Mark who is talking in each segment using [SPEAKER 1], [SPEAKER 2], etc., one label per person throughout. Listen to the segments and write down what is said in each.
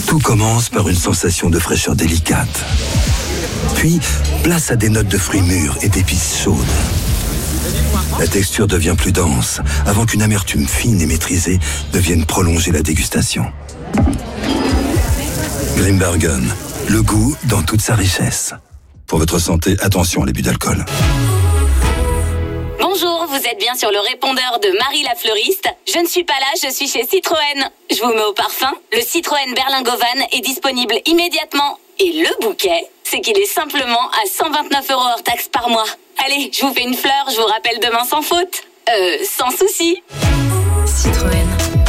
[SPEAKER 1] Tout commence par une sensation de fraîcheur délicate. Puis, place à des notes de fruits mûrs et d'épices chaudes. La texture devient plus dense, avant qu'une amertume fine et maîtrisée ne vienne prolonger la dégustation. Grimbergen, le goût dans toute sa richesse. Pour votre santé, attention à l'abus d'alcool.
[SPEAKER 2] Bonjour, vous êtes bien sur le répondeur de Marie la fleuriste. Je ne suis pas là, je suis chez Citroën. Je vous mets au parfum. Le Citroën Berlingovan est disponible immédiatement. Et le bouquet, c'est qu'il est simplement à 129 € hors taxe par mois. Allez, je vous fais une fleur, je vous rappelle demain sans faute. Sans souci.
[SPEAKER 3] Citroën.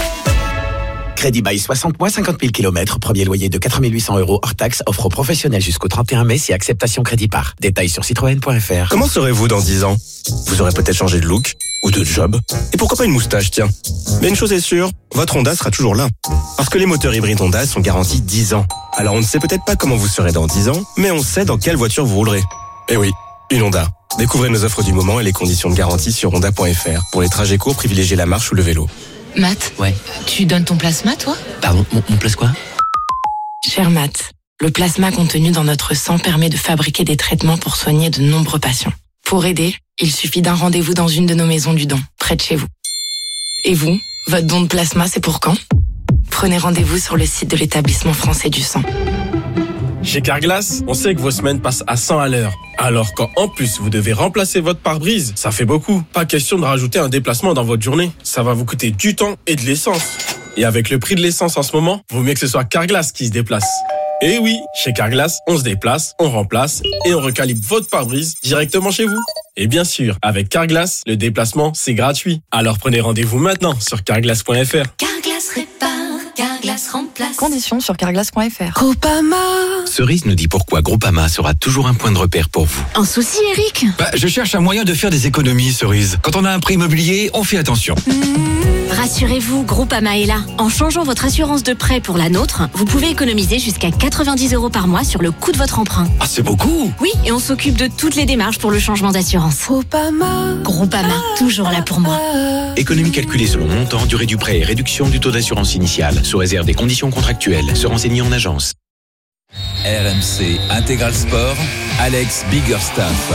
[SPEAKER 4] Crédit bail 60 mois, 50 000 km, premier loyer de 4 800 € hors taxe, offre professionnelle jusqu'au 31 mai si acceptation crédit par. Détails sur citroën.fr.
[SPEAKER 5] Comment serez-vous dans 10 ans ? Vous aurez peut-être changé de look ou de job. Et pourquoi pas une moustache, tiens. Mais une chose est sûre, votre Honda sera toujours là. Parce que les moteurs hybrides Honda sont garantis 10 ans. Alors on ne sait peut-être pas comment vous serez dans 10 ans, mais on sait dans quelle voiture vous roulerez. Eh oui, une Honda. Découvrez nos offres du moment et les conditions de garantie sur honda.fr. Pour les trajets courts, privilégiez la marche ou le vélo.
[SPEAKER 3] Matt,
[SPEAKER 6] Ouais.
[SPEAKER 3] tu donnes ton plasma, toi ?
[SPEAKER 6] Pardon, mon place quoi ?
[SPEAKER 3] Cher Matt, le plasma contenu dans notre sang permet de fabriquer des traitements pour soigner de nombreux patients. Pour aider, il suffit d'un rendez-vous dans une de nos maisons du don, près de chez vous. Et vous, votre don de plasma, c'est pour quand ? Prenez rendez-vous sur le site de l'établissement français du sang.
[SPEAKER 7] Chez Carglass, on sait que vos semaines passent à 100 à l'heure. Alors quand en plus vous devez remplacer votre pare-brise, ça fait beaucoup. Pas question de rajouter un déplacement dans votre journée. Ça va vous coûter du temps et de l'essence. Et avec le prix de l'essence en ce moment, vaut mieux que ce soit Carglass qui se déplace. Et oui, chez Carglass, on se déplace, on remplace et on recalibre votre pare-brise directement chez vous. Et bien sûr, avec Carglass, le déplacement, c'est gratuit. Alors prenez rendez-vous maintenant sur carglass.fr.
[SPEAKER 8] Carglass répare, Carglass remplace.
[SPEAKER 9] Conditions sur carglass.fr.
[SPEAKER 8] Groupama.
[SPEAKER 10] Cerise nous dit pourquoi Groupama sera toujours un point de repère pour vous.
[SPEAKER 8] Un souci, Eric ?
[SPEAKER 10] Je cherche un moyen de faire des économies, Cerise. Quand on a un prêt immobilier, on fait attention.
[SPEAKER 8] Rassurez-vous, Groupama est là. En changeant votre assurance de prêt pour la nôtre, vous pouvez économiser jusqu'à 90 € par mois sur le coût de votre emprunt.
[SPEAKER 10] Ah, c'est beaucoup.
[SPEAKER 8] Oui, et on s'occupe de toutes les démarches pour le changement d'assurance. Groupama, toujours là pour moi.
[SPEAKER 10] Économie calculée selon montant, durée du prêt et réduction du taux d'assurance initiale, sous réserve des conditions contractuelles. Se renseigner en agence.
[SPEAKER 11] RMC Intégral Sport, Alex Biggerstaff.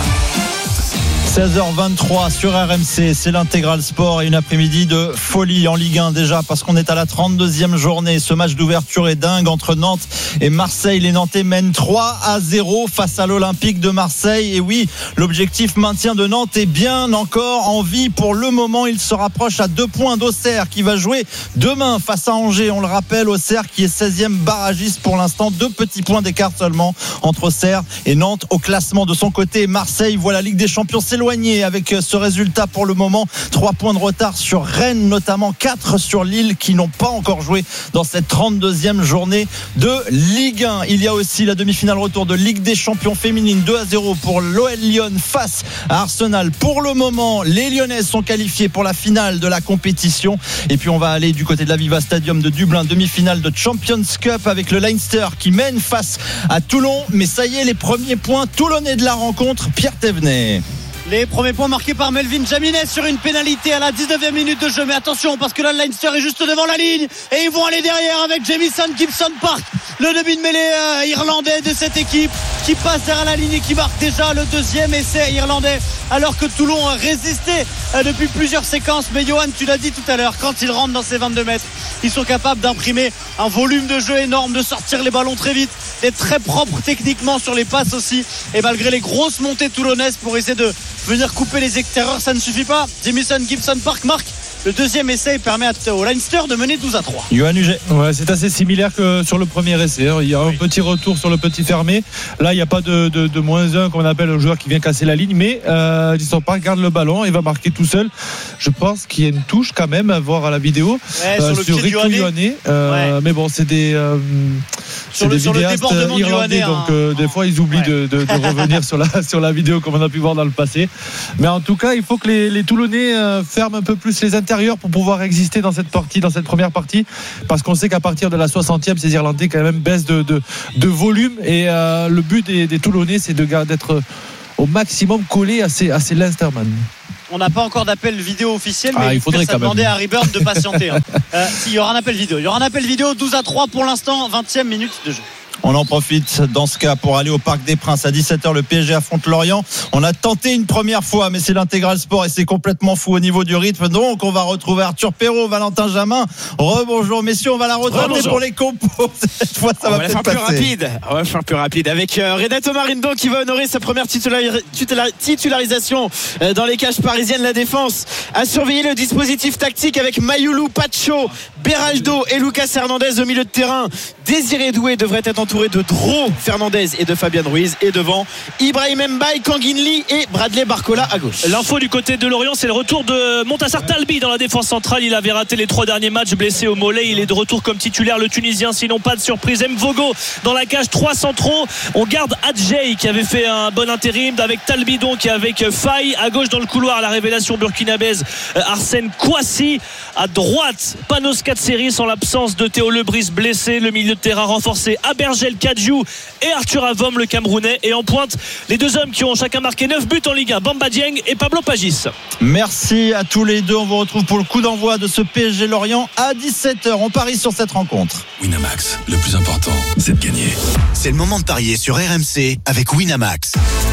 [SPEAKER 12] 16h23 sur RMC, c'est l'Intégral Sport et une après-midi de folie en Ligue 1 déjà parce qu'on est à la 32e journée. Ce match d'ouverture est dingue entre Nantes et Marseille. Les Nantais mènent 3-0 face à l'Olympique de Marseille. Et oui, l'objectif maintien de Nantes est bien encore en vie. Pour le moment, il se rapproche à 2 points d'Auxerre qui va jouer demain face à Angers. On le rappelle, Auxerre qui est 16e barragiste pour l'instant. 2 petits points d'écart seulement entre Auxerre et Nantes au classement. De son côté, Marseille voit la Ligue des Champions s'éloigner avec ce résultat pour le moment. 3 points de retard sur Rennes, notamment 4 sur Lille qui n'ont pas encore joué dans cette 32e journée de Ligue 1. Il y a aussi la demi-finale retour de Ligue des Champions féminine, 2-0 pour l'OL Lyon face à Arsenal. Pour le moment, les Lyonnaises sont qualifiées pour la finale de la compétition. Et puis on va aller du côté de l'Aviva Stadium de Dublin, demi-finale de Champions Cup avec le Leinster qui mène face à Toulon. Mais ça y est, les premiers points toulonnais de la rencontre, Pierre Thévenet.
[SPEAKER 13] Les premiers points marqués par Melvin Jaminet sur une pénalité à la 19e minute de jeu. Mais attention, parce que là, le Leinster est juste devant la ligne et ils vont aller derrière avec Jamison Gibson Park, le demi de mêlée irlandais de cette équipe qui passe derrière la ligne et qui marque déjà le 2e essai irlandais alors que Toulon résistait depuis plusieurs séquences. Mais Johan, tu l'as dit tout à l'heure, quand ils rentrent dans ces 22 mètres, ils sont capables d'imprimer un volume de jeu énorme, de sortir les ballons très vite, d'être très propres techniquement sur les passes aussi. Et malgré les grosses montées toulonnaises pour essayer de venir couper les extérieurs, ça ne suffit pas. Jamison Gibson Park marque le 2e essai et permet au Leinster de mener 12-3.
[SPEAKER 12] Johan Huget.
[SPEAKER 14] Ouais, c'est assez similaire que sur le premier essai. Il y a un petit retour sur le petit fermé. Là, il n'y a pas de -1 comme on appelle un joueur qui vient casser la ligne, mais Gibson Park garde le ballon et va marquer tout seul. Je pense qu'il y a une touche quand même à voir à la vidéo
[SPEAKER 13] sur
[SPEAKER 14] Rico Ioane. Mais bon, c'est des vidéastes irlandais, donc des fois ils oublient de revenir sur la vidéo comme on a pu voir dans le passé. Mais en tout cas, il faut que les Toulonnais ferment un peu plus les intérieurs pour pouvoir exister dans cette première partie, parce qu'on sait qu'à partir de la 60e, ces Irlandais quand même baissent de volume et le but des Toulonnais, c'est d'être au maximum collé à ces Leinsterman.
[SPEAKER 13] On n'a pas encore d'appel vidéo officiel, mais
[SPEAKER 14] il faudrait quand même
[SPEAKER 13] demander à Reburn de patienter. S'il y aura un appel vidéo. Il y aura un appel vidéo 12-3 pour l'instant, 20e minute de jeu.
[SPEAKER 12] On en profite dans ce cas pour aller au Parc des Princes. À 17h, le PSG affronte Lorient. On a tenté une première fois, mais c'est l'intégral sport et c'est complètement fou au niveau du rythme. Donc, on va retrouver Arthur Perrault, Valentin Jamin. Rebonjour, messieurs. On va la retenter pour les compos. Cette fois, ça va peut-être passer.
[SPEAKER 6] On va faire plus rapide avec Renato Marindo qui va honorer sa première titularisation dans les cages parisiennes. La défense a surveillé le dispositif tactique avec Mayoulou, Pacho, Beraldo et Lucas Hernandez au milieu de terrain. Désiré Doué devrait être entouré de Dro Fernandez et de Fabian Ruiz, et devant Ibrahim Mbaye, Kangin Lee et Bradley Barcola à gauche.
[SPEAKER 9] L'info du côté de Lorient, c'est le retour de Montassar Talbi dans la défense centrale. Il avait raté les 3 derniers matchs, blessé au mollet. Il est de retour comme titulaire, le Tunisien, sinon pas de surprise. Mvogo dans la cage, 3 centraux. On garde Adjei qui avait fait un bon intérim avec Talbi donc et avec Faye à gauche dans le couloir. La révélation burkinabèse Arsène Kouassi à droite. Panos Katseri en l'absence de Théo Lebris blessé. Le milieu de terrain renforcé à Bergel Kadjou et Arthur Avom, le Camerounais, et en pointe les 2 hommes qui ont chacun marqué 9 buts en Ligue 1, Bamba Dieng et Pablo Pagis.
[SPEAKER 12] Merci à tous les deux. On vous retrouve pour le coup d'envoi de ce PSG Lorient à 17h. On parie sur cette rencontre.
[SPEAKER 1] Winamax, le plus important, c'est de gagner.
[SPEAKER 15] C'est le moment de parier sur RMC avec Winamax.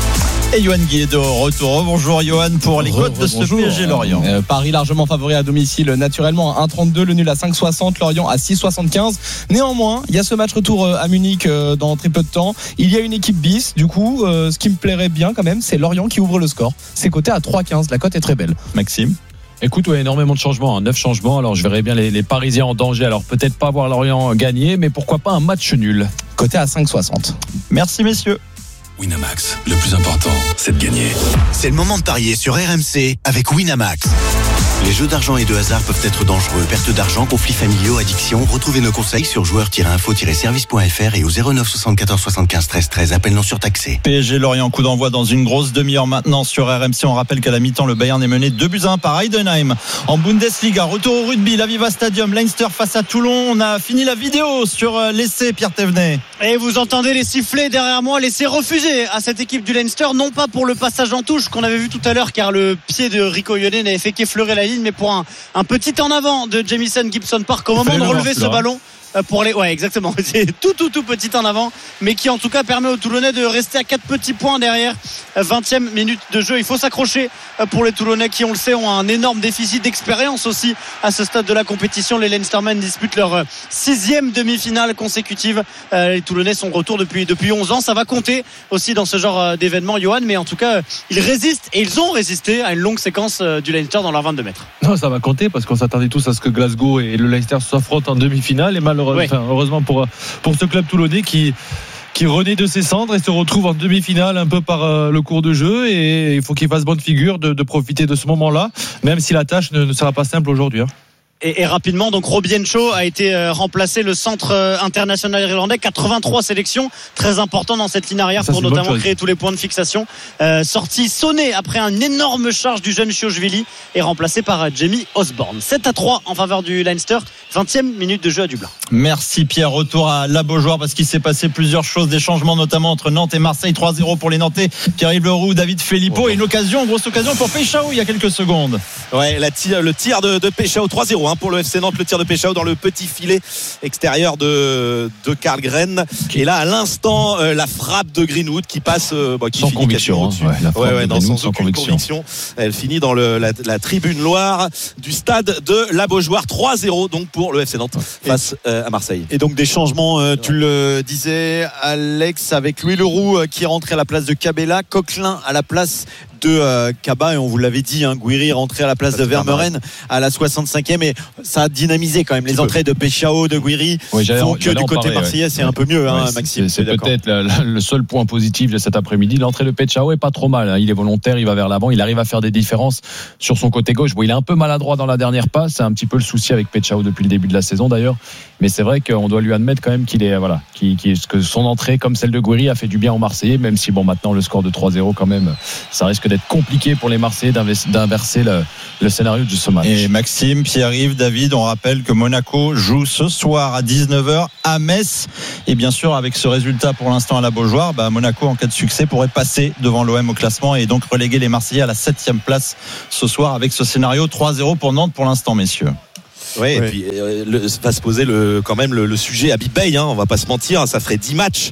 [SPEAKER 12] Et Johan Guy est de retour. Bonjour Johan pour les cotes de ce PSG Lorient.
[SPEAKER 16] Paris largement favori à domicile naturellement à 1,32, le nul à 5,60, Lorient à 6,75. Néanmoins, il y a ce match retour à Munich dans très peu de temps. Il y a une équipe bis, du coup, ce qui me plairait bien quand même, c'est Lorient qui ouvre le score. C'est coté à 3,15, la cote est très belle.
[SPEAKER 12] Maxime?
[SPEAKER 14] Écoute, énormément de changements, 9 changements. Alors je verrais bien les Parisiens en danger. Alors peut-être pas voir Lorient gagner, mais pourquoi pas un match nul.
[SPEAKER 16] Coté à 5,60.
[SPEAKER 12] Merci messieurs.
[SPEAKER 1] Winamax, le plus important, c'est de gagner.
[SPEAKER 15] C'est le moment de parier sur RMC avec Winamax. Les jeux d'argent et de hasard peuvent être dangereux. Perte d'argent, conflits familiaux, addiction. Retrouvez nos conseils sur joueurs-info-service.fr et au 09 74 75 13 13. Appel non surtaxé.
[SPEAKER 12] PSG Lorient, coup d'envoi dans une grosse demi-heure maintenant sur RMC. On rappelle qu'à la mi-temps, le Bayern est mené 2-1 par Heidenheim. En Bundesliga, retour au rugby, l'Aviva Stadium, Leinster face à Toulon. On a fini la vidéo sur l'essai, Pierre Thévenet.
[SPEAKER 13] Et vous entendez les sifflets derrière moi, l'essai refusé à cette équipe du Leinster, non pas pour le passage en touche qu'on avait vu tout à l'heure, car le pied de Rico Ionen n'avait fait qu'effleurer la ligne, mais pour un petit en avant de Jamison Gibson Park au moment de relever ce ballon. Pour les, ouais, exactement. C'est tout petit en avant, mais qui en tout cas permet aux Toulonnais de rester à 4 petits points derrière. 20e minute de jeu. Il faut s'accrocher pour les Toulonnais qui, on le sait, ont un énorme déficit d'expérience aussi à ce stade de la compétition. Les Leinstermen disputent leur 6e demi-finale consécutive. Les Toulonnais sont de retour depuis 11 ans. Ça va compter aussi dans ce genre d'événement, Johan, mais en tout cas, ils résistent et ils ont résisté à une longue séquence du Leinster dans leurs 22 mètres.
[SPEAKER 14] Non, ça va compter parce qu'on s'attendait tous à ce que Glasgow et le Leinster s'affrontent en demi-finale, et heureusement pour ce club toulonnais qui renaît de ses cendres et se retrouve en demi-finale un peu par le cours de jeu, et il faut qu'il fasse bonne figure de profiter de ce moment-là, même si la tâche ne sera pas simple aujourd'hui.
[SPEAKER 13] Et rapidement, donc Robiencho a été remplacé, le centre international irlandais, 83 sélections, très important dans cette ligne arrière pour notamment créer tous les points de fixation. Sorti sonné après une énorme charge du jeune Chiochvili et remplacé par Jamie Osborne. 7-3 en faveur du Leinster, 20e minute de jeu à Dublin.
[SPEAKER 12] Merci Pierre, retour à la Beaujoire parce qu'il s'est passé plusieurs choses, des changements notamment entre Nantes et Marseille. 3-0 pour les Nantais, Pierre-Yves Leroux, David Filippo, et une grosse occasion pour Péchao il y a quelques secondes.
[SPEAKER 6] Ouais, le tir de Péchao, 3-0 pour le FC Nantes, le tir de Péchao dans le petit filet extérieur de Karlgren. Et là, à l'instant, la frappe de Greenwood qui passe qui
[SPEAKER 14] sans conviction,
[SPEAKER 6] sans aucune conviction. Elle finit dans la tribune Loire du stade de la Beaujoire. 3-0 donc pour le FC Nantes face à Marseille.
[SPEAKER 17] Et donc des changements, tu le disais Alex, avec Louis Leroux qui est rentré à la place de Cabella, Coquelin à la place de Kaba, et on vous l'avait dit, Gouiri rentré à la place de Vermeuren à la 65e, et ça a dynamisé quand même les entrées de Péchao, de Gouiri. Donc du côté marseillais c'est un peu mieux, Maxime.
[SPEAKER 14] C'est peut-être le seul point positif de cet après-midi. L'entrée de Péchao est pas trop mal, il est volontaire, il va vers l'avant, il arrive à faire des différences sur son côté gauche. Il est un peu maladroit dans la dernière passe, c'est un petit peu le souci avec Péchao depuis le début de la saison d'ailleurs, mais c'est vrai qu'on doit lui admettre quand même que son entrée comme celle de Gouiri a fait du bien aux Marseillais, même si maintenant le score de 3-0 quand même, ça risque d'être
[SPEAKER 18] d'être compliqué pour les Marseillais d'inverser le scénario de ce match.
[SPEAKER 12] Et Maxime, Pierre-Yves, David, on rappelle que Monaco joue ce soir à 19h à Metz. Et bien sûr, avec ce résultat pour l'instant à la Beaujoire, Monaco, en cas de succès, pourrait passer devant l'OM au classement et donc reléguer les Marseillais à la 7e place ce soir avec ce scénario 3-0 pour Nantes pour l'instant, messieurs.
[SPEAKER 19] Ouais, et puis va se poser quand même le sujet Habib Beye, on va pas se mentir, ça ferait 10 matchs,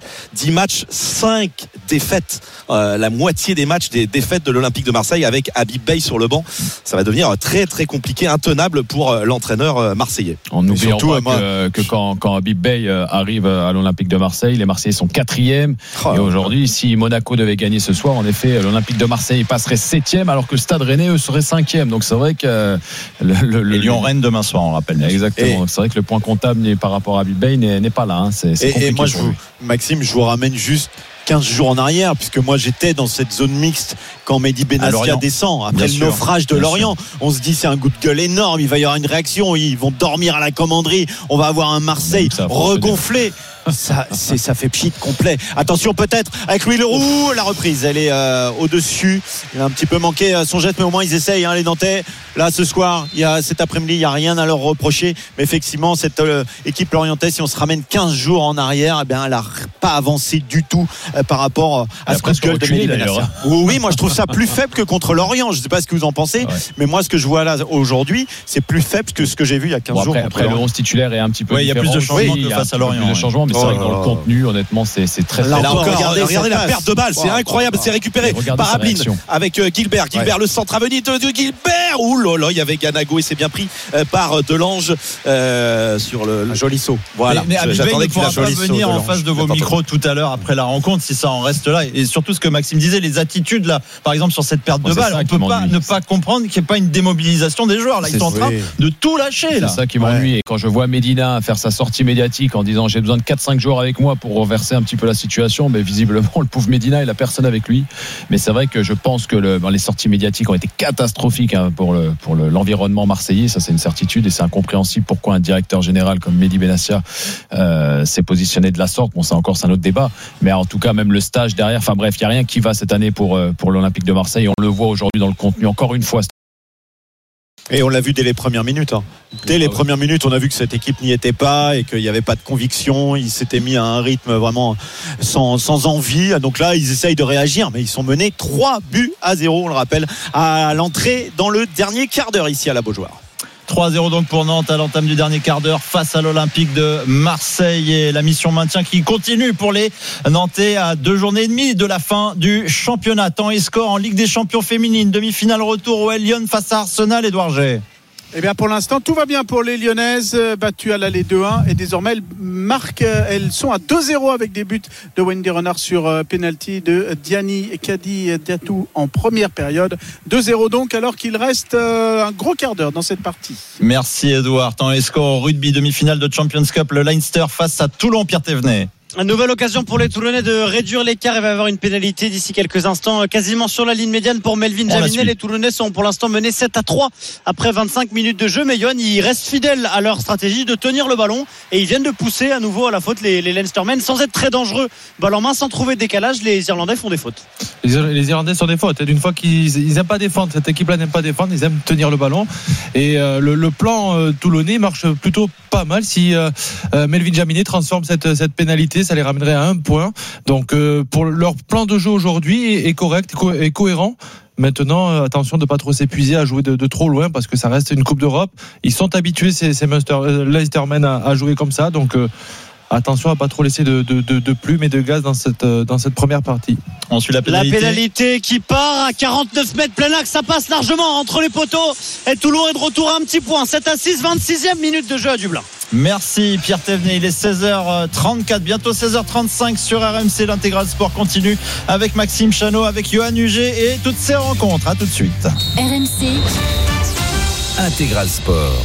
[SPEAKER 19] 5 défaites, la moitié des matchs des défaites de l'Olympique de Marseille avec Habib Beye sur le banc. Ça va devenir très très compliqué, intenable pour l'entraîneur marseillais.
[SPEAKER 18] En n'oubliant pas que quand Habib Beye arrive à l'Olympique de Marseille, les Marseillais sont 4e. Et aujourd'hui, si Monaco devait gagner ce soir, en effet, l'Olympique de Marseille passerait 7e, alors que le Stade Rennais, eux, serait 5e. Donc c'est vrai que
[SPEAKER 12] les Lyon-Rennes demain soir, on rappelle.
[SPEAKER 18] Exactement. C'est vrai que le point comptable par rapport à Habib Beye n'est pas là. C'est compliqué.
[SPEAKER 17] Et moi, Maxime, je vous ramène juste 15 jours en arrière, puisque moi j'étais dans cette zone mixte quand Mehdi Benassia descend après le naufrage de Lorient. On se dit c'est un coup de gueule énorme, il va y avoir une réaction, ils vont dormir à la commanderie, on va avoir un Marseille regonflé. Ça fait pchit complet. Attention peut-être avec Louis Leroux, la reprise elle est au-dessus, il a un petit peu manqué son geste, mais au moins ils essayent les Nantais. Là ce soir, cet après-midi, il n'y a rien à leur reprocher, mais effectivement cette équipe lorientaise, si on se ramène 15 jours en arrière, elle n'a pas avancé du tout par rapport à ce coup de gueule de Mehdi Benassia. Oui, moi je trouve ça plus faible que contre Lorient. Je ne sais pas ce que vous en pensez, mais moi ce que je vois là aujourd'hui, c'est plus faible que ce que j'ai vu il y a 15 jours.
[SPEAKER 18] Après le 11 titulaire est un petit peu différent.
[SPEAKER 12] Il y a plus de changements que face à Lorient.
[SPEAKER 18] Mais c'est vrai que dans le contenu, honnêtement, c'est très
[SPEAKER 19] là encore, regardez la perte de balle, c'est incroyable. C'est récupéré par Ablin avec Gilbert. Gilbert, le centre à venir de Gilbert. Ouh là là, il y avait Ganago et c'est bien pris par Delange sur le joli saut. Voilà.
[SPEAKER 12] Mais Habib Beye ne pourra pas venir en face de vos micros tout à l'heure après la rencontre si ça en reste là. Et surtout ce que Maxime disait, les attitudes là, par exemple sur cette perte de balle, on peut pas ne pas comprendre qu'il n'y ait pas une démobilisation des joueurs. Là, ils sont en train de tout lâcher.
[SPEAKER 18] C'est ça qui m'ennuie. Et quand je vois Medina faire sa sortie médiatique en disant j'ai besoin de 4-5 joueurs avec moi pour renverser un petit peu la situation, mais visiblement le pauvre Medina il a personne avec lui. Mais c'est vrai que je pense que les sorties médiatiques ont été catastrophiques pour l'environnement marseillais, ça c'est une certitude, et c'est incompréhensible pourquoi un directeur général comme Mehdi Benassia s'est positionné de la sorte. Bon, c'est un autre débat, mais en tout cas même le stage derrière, enfin bref, il n'y a rien qui va cette année pour l'Olympique de Marseille. On le voit aujourd'hui dans le contenu encore une fois.
[SPEAKER 17] Et on l'a vu dès les premières minutes. Dès les premières minutes, on a vu que cette équipe n'y était pas et qu'il n'y avait pas de conviction. Ils s'étaient mis à un rythme vraiment sans envie. Donc là, ils essayent de réagir, mais ils sont menés 3-0, on le rappelle, à l'entrée dans le dernier quart d'heure ici à la Beaujoire.
[SPEAKER 12] 3-0 donc pour Nantes à l'entame du dernier quart d'heure face à l'Olympique de Marseille, et la mission maintien qui continue pour les Nantais à 2 journées et demie de la fin du championnat. Temps et score en Ligue des Champions féminines, demi-finale retour au Lyon face à Arsenal. Édouard G.
[SPEAKER 20] Eh bien, pour l'instant, tout va bien pour les Lyonnaises, battues à l'aller 2-1, et désormais elles sont à 2-0 avec des buts de Wendy Renard sur penalty de Diani Kadi Diatou en première période. 2-0 donc, alors qu'il reste un gros quart d'heure dans cette partie.
[SPEAKER 12] Merci Édouard. Temps et score au rugby, demi-finale de Champions Cup, le Leinster face à Toulon. Pierre Thévenet.
[SPEAKER 13] Une nouvelle occasion pour les Toulonnais de réduire l'écart. Il va y avoir une pénalité d'ici quelques instants, quasiment sur la ligne médiane pour Melvin Jaminet. Les Toulonnais sont pour l'instant menés 7-3 après 25 minutes de jeu. Mais Johan, ils restent fidèles à leur stratégie de tenir le ballon et ils viennent de pousser à nouveau à la faute les Leinstermen sans être très dangereux. Balle en main, sans trouver de décalage. Les Irlandais font des fautes.
[SPEAKER 14] Les Irlandais sont des fautes. D'une fois qu'ils n'aiment pas défendre, cette équipe-là n'aime pas défendre, ils aiment tenir le ballon. Et le plan toulonnais marche plutôt pas mal. Si Melvin Jaminet transforme cette pénalité, ça les ramènerait à 1 point. Donc pour leur plan de jeu aujourd'hui est correct et cohérent. Maintenant, attention de ne pas trop s'épuiser à jouer de trop loin, parce que ça reste une Coupe d'Europe. Ils sont habitués, ces Leinstermen, à jouer comme ça. Donc attention à ne pas trop laisser de plumes et de gaz dans cette première partie.
[SPEAKER 12] Ensuite,
[SPEAKER 13] la pénalité qui part à 49 mètres plein axe, ça passe largement entre les poteaux et Toulon est de retour à un petit point. 7-6, 26e minute de jeu à Dublin.
[SPEAKER 12] Merci Pierre Thévenet, il est 16h34, bientôt 16h35 sur RMC. L'intégral sport continue avec Maxime Chanot, avec Johan Huget et toutes ces rencontres. À tout de suite.
[SPEAKER 11] RMC Intégral Sport,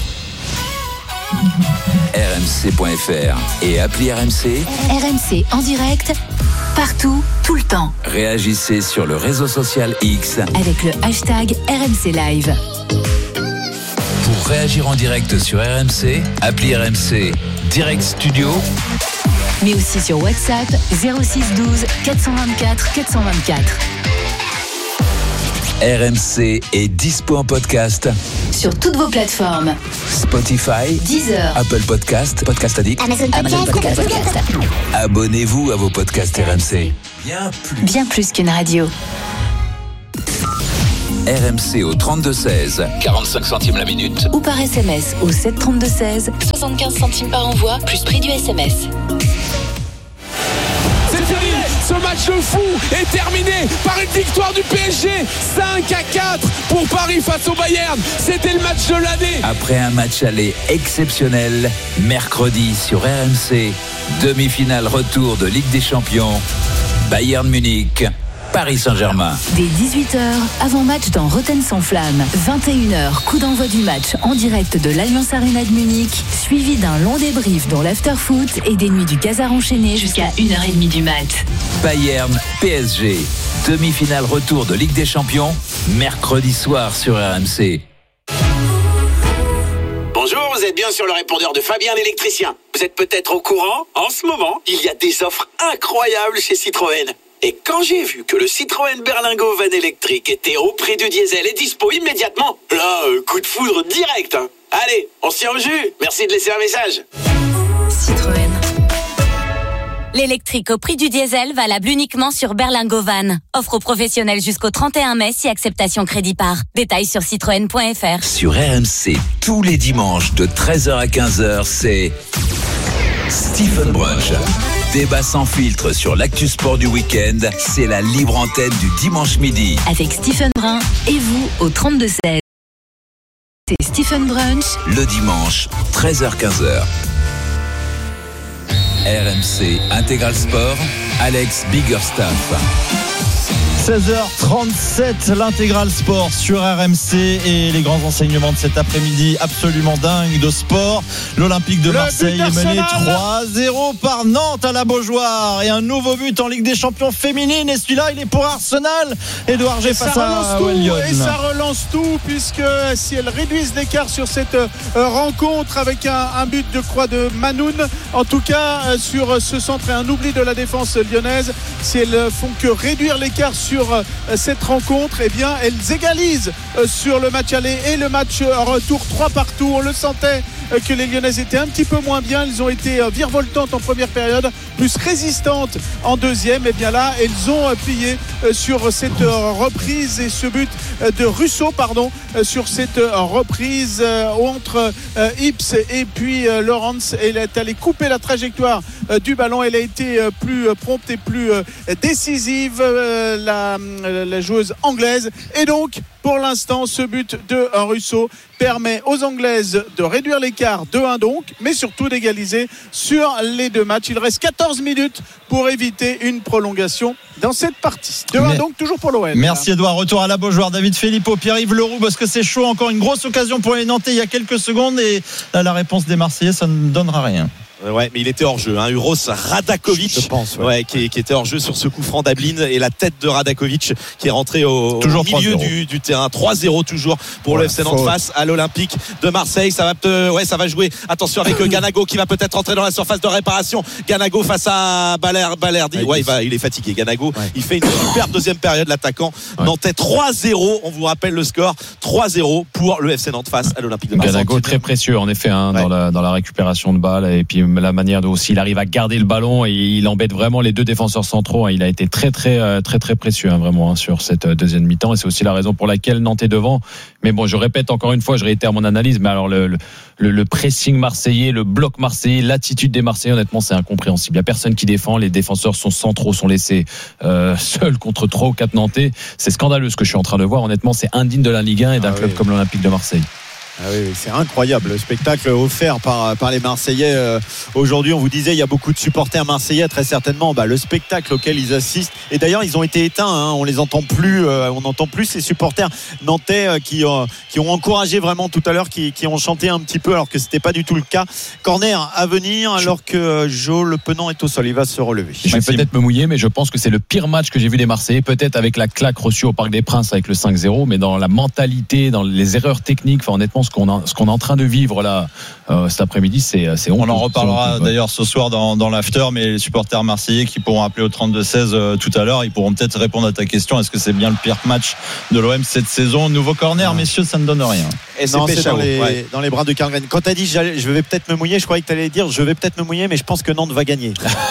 [SPEAKER 11] rmc.fr et appli RMC.
[SPEAKER 8] RMC en direct, partout, tout le temps.
[SPEAKER 11] Réagissez sur le réseau social X
[SPEAKER 8] avec le hashtag RMC Live.
[SPEAKER 11] Pour réagir en direct sur RMC, appli RMC Direct Studio,
[SPEAKER 8] mais aussi sur WhatsApp 06 12 424 424.
[SPEAKER 11] RMC est dispo en podcast
[SPEAKER 2] sur toutes vos plateformes.
[SPEAKER 11] Spotify,
[SPEAKER 2] Deezer,
[SPEAKER 11] Apple Podcast, Podcast Addict,
[SPEAKER 2] Amazon Podcast.
[SPEAKER 11] Abonnez-vous à vos podcasts RMC.
[SPEAKER 2] Bien plus qu'une radio.
[SPEAKER 11] RMC au 32-16, 45 centimes la minute.
[SPEAKER 2] Ou par SMS au 732-16, 75 centimes par envoi, plus prix du SMS.
[SPEAKER 21] C'est fini, ce match de fou est terminé par une victoire du PSG, 5-4 pour Paris face au Bayern. C'était le match de l'année.
[SPEAKER 11] Après un match aller exceptionnel, mercredi sur RMC, demi-finale retour de Ligue des Champions, Bayern Munich, Paris Saint-Germain.
[SPEAKER 2] Dès 18h, avant-match dans Rotten sans flamme. 21h, coup d'envoi du match en direct de l'Allianz Arena de Munich, suivi d'un long débrief dans l'after-foot et des nuits du Casar enchaîné jusqu'à 1h30 du mat.
[SPEAKER 11] Bayern PSG, demi-finale retour de Ligue des Champions, mercredi soir sur RMC.
[SPEAKER 22] Bonjour, vous êtes bien sur le répondeur de Fabien l'électricien. Vous êtes peut-être au courant, en ce moment, il y a des offres incroyables chez Citroën. Et quand j'ai vu que le Citroën Berlingo Van électrique était au prix du diesel et dispo immédiatement, là, coup de foudre direct. Hein. Allez, on se tient au jus. Merci de laisser un message.
[SPEAKER 2] Citroën.
[SPEAKER 23] L'électrique au prix du diesel valable uniquement sur Berlingo Van. Offre aux professionnels jusqu'au 31 mai si acceptation crédit par. Détails sur citroën.fr.
[SPEAKER 11] Sur RMC, tous les dimanches de 13h à 15h, c'est Stephen Brunch. Débat sans filtre sur l'actu sport du week-end, c'est la libre antenne du dimanche midi.
[SPEAKER 2] Avec Stephen Brun et vous au 32-16. C'est Stephen Brunch.
[SPEAKER 11] Le dimanche, 13h-15h. RMC Intégral Sport, Alex Biggerstaff.
[SPEAKER 12] 16h37, l'intégral sport sur RMC et les grands enseignements de cet après-midi absolument dingue de sport. L'Olympique de Marseille est mené 3-0 par Nantes à la Beaujoire et un nouveau but en Ligue des Champions féminine et celui-là il est pour Arsenal. Édouard G face à Lyon.
[SPEAKER 20] Et ça relance tout puisque si elles réduisent l'écart sur cette rencontre avec un but de croix de Manoun, en tout cas sur ce centre et un oubli de la défense lyonnaise, si elles font que réduire l'écart sur cette rencontre, eh bien elles égalisent sur le match aller et le match retour 3-3. On le sentait que les Lyonnaises étaient un petit peu moins bien, elles ont été virevoltantes en première période, plus résistantes en deuxième. Et bien là elles ont plié sur cette reprise et ce but de Russo sur cette reprise entre Ips et puis Lawrence. Elle est allée couper la trajectoire du ballon, elle a été plus prompte et plus décisive, la joueuse anglaise. Et donc pour l'instant ce but de Russo permet aux Anglaises de réduire l'écart 2-1 donc, mais surtout d'égaliser sur les deux matchs. Il reste 14 minutes pour éviter une prolongation dans cette partie. 2-1 donc toujours pour l'OM.
[SPEAKER 12] Merci Edouard. Retour à la Beaujoire. David Filippo, Pierre-Yves Leroux, parce que c'est chaud. Encore une grosse occasion pour les Nantais il y a quelques secondes et la réponse des Marseillais, ça ne donnera rien.
[SPEAKER 19] Ouais, mais il était hors jeu. Uros Radakovic, je pense, qui était hors jeu sur ce coup franc d'Ablin et la tête de Radakovic qui est rentré au milieu du terrain. 3-0 toujours pour le FC Nantes face à l'Olympique de Marseille. Ça va jouer. Attention avec Ganago qui va peut-être rentrer dans la surface de réparation. Ganago face à Balerdi. Il est fatigué. Ganago, il fait une superbe deuxième période. L'attaquant Nantais 3-0. On vous rappelle le score 3-0 pour le FC Nantes face à l'Olympique de Marseille.
[SPEAKER 18] Ganago très précieux en effet dans la récupération de balles et puis la manière dont aussi il arrive à garder le ballon et il embête vraiment les deux défenseurs centraux. Il a été très précieux vraiment sur cette deuxième mi-temps et c'est aussi la raison pour laquelle Nantes est devant. Mais bon, je répète encore une fois, je réitère mon analyse, mais alors le pressing marseillais, le bloc marseillais, l'attitude des Marseillais, honnêtement c'est incompréhensible. Il n'y a personne qui défend, les défenseurs sont centraux, sont laissés seuls contre 3 ou 4 Nantais. C'est scandaleux ce que je suis en train de voir. Honnêtement, c'est indigne de la Ligue 1 et d'un club comme l'Olympique de Marseille.
[SPEAKER 17] Ah oui, c'est incroyable le spectacle offert par les Marseillais aujourd'hui. On vous disait il y a beaucoup de supporters marseillais, très certainement le spectacle auquel ils assistent, et d'ailleurs ils ont été éteints, on les entend plus, on n'entend plus ces supporters nantais qui ont encouragé vraiment tout à l'heure, qui ont chanté un petit peu alors que c'était pas du tout le cas. Corner à venir alors que Jo Le Penant est au sol, il va se relever.
[SPEAKER 18] Je vais peut-être me mouiller, mais je pense que c'est le pire match que j'ai vu des Marseillais, peut-être avec la claque reçue au Parc des Princes avec le 5-0, mais dans la mentalité, dans les erreurs techniques, honnêtement ce qu'on est en train de vivre là cet après-midi, c'est honteux.
[SPEAKER 12] On en reparlera d'ailleurs ce soir dans l'after, mais les supporters marseillais qui pourront appeler au 32-16 tout à l'heure, ils pourront peut-être répondre à ta question. Est-ce que c'est bien le pire match de l'OM cette saison? Nouveau corner, messieurs, ça ne donne rien.
[SPEAKER 17] Et c'est dans les bras de Karl Green. Quand tu as dit je vais peut-être me mouiller, je croyais que tu allais dire je vais peut-être me mouiller, mais je pense que Nantes va gagner.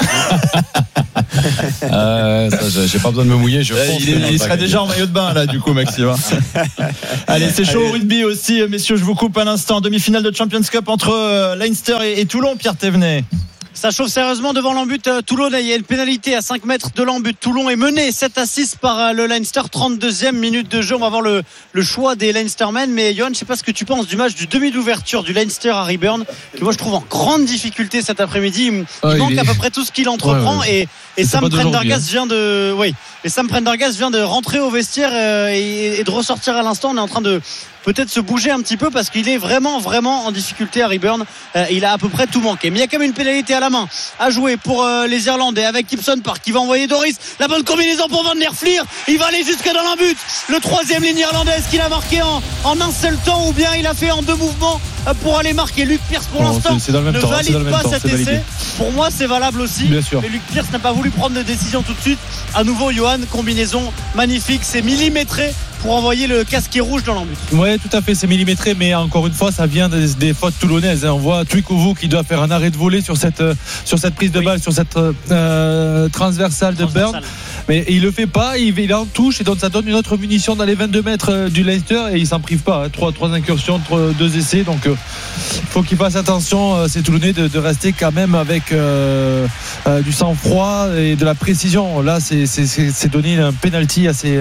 [SPEAKER 18] J'ai pas besoin de me mouiller.
[SPEAKER 12] Il serait déjà en maillot de bain là, du coup, Maxime. Allez, c'est chaud au rugby aussi, messieurs. Je vous coupe à l'instant. Demi-finale de Champions Cup entre Leinster et Toulon. Pierre Thévenet.
[SPEAKER 13] Ça chauffe sérieusement devant l'embut Toulon. Il y a une pénalité à 5 mètres de l'embut. Toulon est mené 7-6 par le Leinster. 32e minute de jeu. On va voir le choix des Leinstermen. Mais Johan, je sais pas ce que tu penses du match du demi d'ouverture du Leinster à Reburn, qui moi je trouve en grande difficulté cet après-midi. Il manque à peu près tout ce qu'il entreprend. Et Sam Prendergast vient de rentrer au vestiaire et de ressortir à l'instant. On est en train de peut-être se bouger un petit peu parce qu'il est vraiment en difficulté à Reburn. Il a à peu près tout manqué, mais il y a quand même une pénalité à la main à jouer pour les Irlandais avec Gibson Park qui va envoyer Doris. La bonne combinaison pour Van der Flier, il va aller jusque dans l'embut. Le troisième ligne irlandaise qu'il a marqué en un seul temps, ou bien il a fait en 2 mouvements pour aller marquer. Luc Pierce pour l'instant ne valide pas cet essai. Pour moi c'est valable aussi, mais Luc Pierce n'a pas voulu prendre de décision tout de suite. À nouveau Johan, combinaison magnifique, c'est millimétré pour envoyer le casquet rouge dans l'embut.
[SPEAKER 14] Oui, tout à fait, c'est millimétré, mais encore une fois, ça vient des fautes toulonnaises. On voit Twikovu qui doit faire un arrêt de volée sur cette prise de balle, sur cette transversale de Burn. Mais il le fait pas, il en touche et donc ça donne une autre munition dans les 22 mètres du Leicester et il s'en prive pas. 3 incursions, 2 essais, donc il faut qu'il fasse attention, ces Toulonnais, de rester quand même avec du sang-froid et de la précision. Là, c'est donner un penalty à ces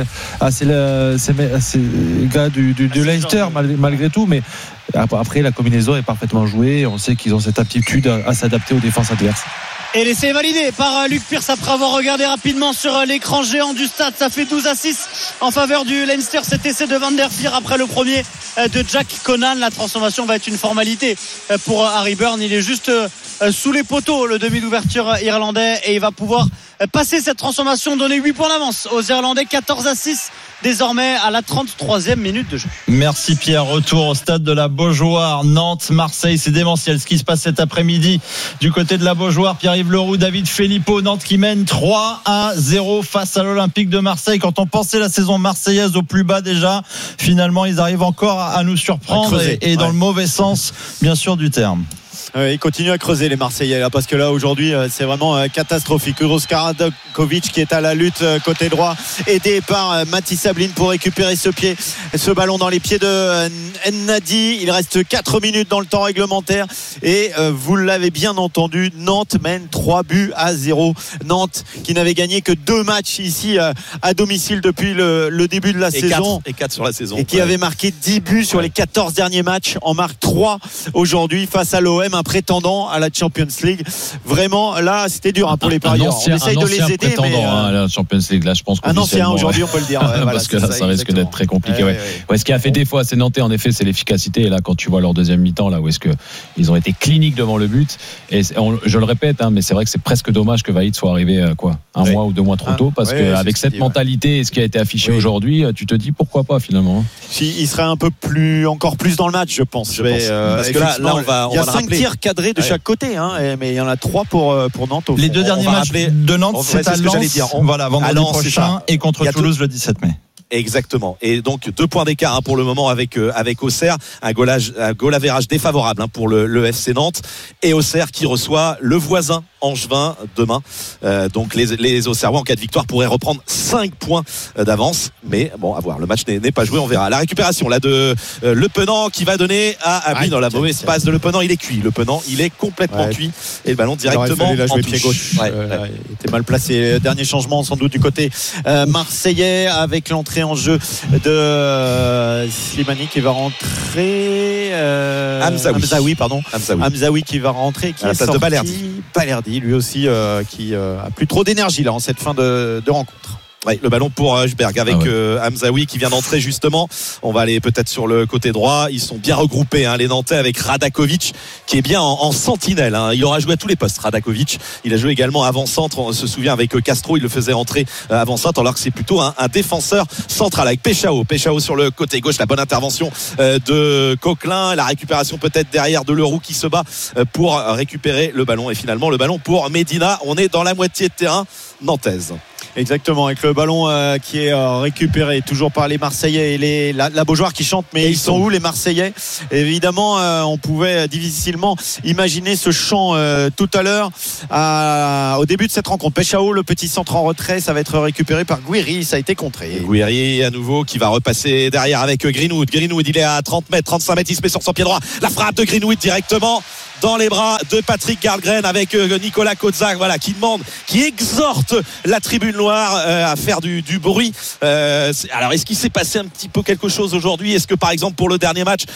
[SPEAKER 14] gars du Leicester malgré tout, mais après la combinaison est parfaitement jouée. On sait qu'ils ont cette aptitude à s'adapter aux défenses adverses.
[SPEAKER 13] Et l'essai est validé par Luc Pierce après avoir regardé rapidement sur l'écran géant du stade. Ça fait 12-6 en faveur du Leinster. Cet essai de Van der Flier après le premier de Jack Conan. La transformation va être une formalité pour Harry Byrne. Il est juste sous les poteaux, le demi d'ouverture irlandais, et il va pouvoir passer cette transformation, donner 8 points d'avance aux Irlandais. 14-6 désormais à la 33e minute de jeu.
[SPEAKER 12] Merci Pierre. Retour au stade de la Beaujoire. Nantes, Marseille, c'est démentiel ce qui se passe cet après-midi du côté de la Beaujoire. Pierre-Yves Leroux, David Filippo, Nantes qui mène 3-0 face à l'Olympique de Marseille. Quand on pensait la saison marseillaise au plus bas déjà, finalement ils arrivent encore à nous surprendre et dans le mauvais sens bien sûr du terme.
[SPEAKER 17] Ils continuent à creuser les Marseillais là, parce que là aujourd'hui c'est vraiment catastrophique. Uros Karadokovic qui est à la lutte côté droit, aidé par Mathis Sablin pour récupérer ce ballon dans les pieds de Nnadi. Il reste 4 minutes dans le temps réglementaire et vous l'avez bien entendu, Nantes mène 3-0. Nantes qui n'avait gagné que 2 matchs ici à domicile depuis le début de la saison
[SPEAKER 19] 4 sur la saison
[SPEAKER 17] et qui avait marqué 10 buts sur les 14 derniers matchs, en marque 3 aujourd'hui face à l'OM, un prétendant à la Champions League. Vraiment là c'était dur pour les parieurs. On essaye de les aider, mais
[SPEAKER 18] à la Champions League là je pense
[SPEAKER 17] un ancien aujourd'hui on peut le dire
[SPEAKER 18] parce que là ça risque d'être très compliqué. Ce qui a fait des fois c'est Nantais en effet, c'est l'efficacité, et là quand tu vois leur deuxième mi-temps là où est-ce que ils ont été cliniques devant le but, et je le répète mais c'est vrai que c'est presque dommage que Vaïd soit arrivé un mois ou 2 mois trop tôt, parce qu'avec cette mentalité et ce qui a été affiché aujourd'hui, tu te dis pourquoi pas finalement.
[SPEAKER 17] Il serait encore plus dans le match, je pense.
[SPEAKER 19] Parce que là on va
[SPEAKER 17] il y a 5 tirs cadrés de chaque côté, mais il y en a 3 pour Nantes.
[SPEAKER 12] Les 2 derniers matchs de Nantes, c'est à Lens, vendredi prochain, et contre Toulouse le 17 mai.
[SPEAKER 19] Exactement. Et donc 2 points d'écart pour le moment avec Auxerre, un goal average défavorable pour le FC Nantes, et Auxerre qui reçoit le voisin Angevin demain. Donc les Auxerrois en cas de victoire pourraient reprendre 5 points d'avance, mais bon, à voir, le match n'est pas joué, on verra. La récupération là de Le Penant qui va donner à Abli dans la mauvaise passe de Le Penant. Il est cuit, Le Penant, il est complètement cuit, et le ballon directement en touche.
[SPEAKER 17] Pied gauche. Il était mal placé. Dernier changement sans doute du côté marseillais, avec l'entrée en jeu de Slimani qui va rentrer, Hamzaoui qui va rentrer, qui
[SPEAKER 19] à la place de
[SPEAKER 17] Balerdi lui aussi qui a plus trop d'énergie là en cette fin de rencontre.
[SPEAKER 19] Oui, le ballon pour Husberg avec Hamzaoui qui vient d'entrer justement. On va aller peut-être sur le côté droit. Ils sont bien regroupés, les Nantais, avec Radakovic qui est bien en sentinelle. Il aura joué à tous les postes, Radakovic. Il a joué également avant-centre. On se souvient avec Castro, il le faisait rentrer avant-centre alors que c'est plutôt un défenseur central avec Péchao sur le côté gauche. La bonne intervention de Coquelin. La récupération peut-être derrière de Leroux qui se bat pour récupérer le ballon. Et finalement, le ballon pour Medina. On est dans la moitié de terrain nantaise.
[SPEAKER 17] Exactement, avec le ballon qui est récupéré toujours par les Marseillais et la Beaujoire qui chante, mais ils sont où les Marseillais? Évidemment, on pouvait difficilement imaginer ce chant tout à l'heure au début de cette rencontre. Péchao, le petit centre en retrait, ça va être récupéré par Guiri, ça a été contré.
[SPEAKER 19] Guiri à nouveau qui va repasser derrière avec Greenwood. Greenwood, il est à 30 mètres, 35 mètres, il se met sur son pied droit. La frappe de Greenwood directement dans les bras de Patrick Karlgren avec Nicolas Kozak, qui exhorte la tribune noire à faire du bruit. Alors est-ce qu'il s'est passé un petit peu quelque chose aujourd'hui? Est-ce que par exemple pour le dernier match,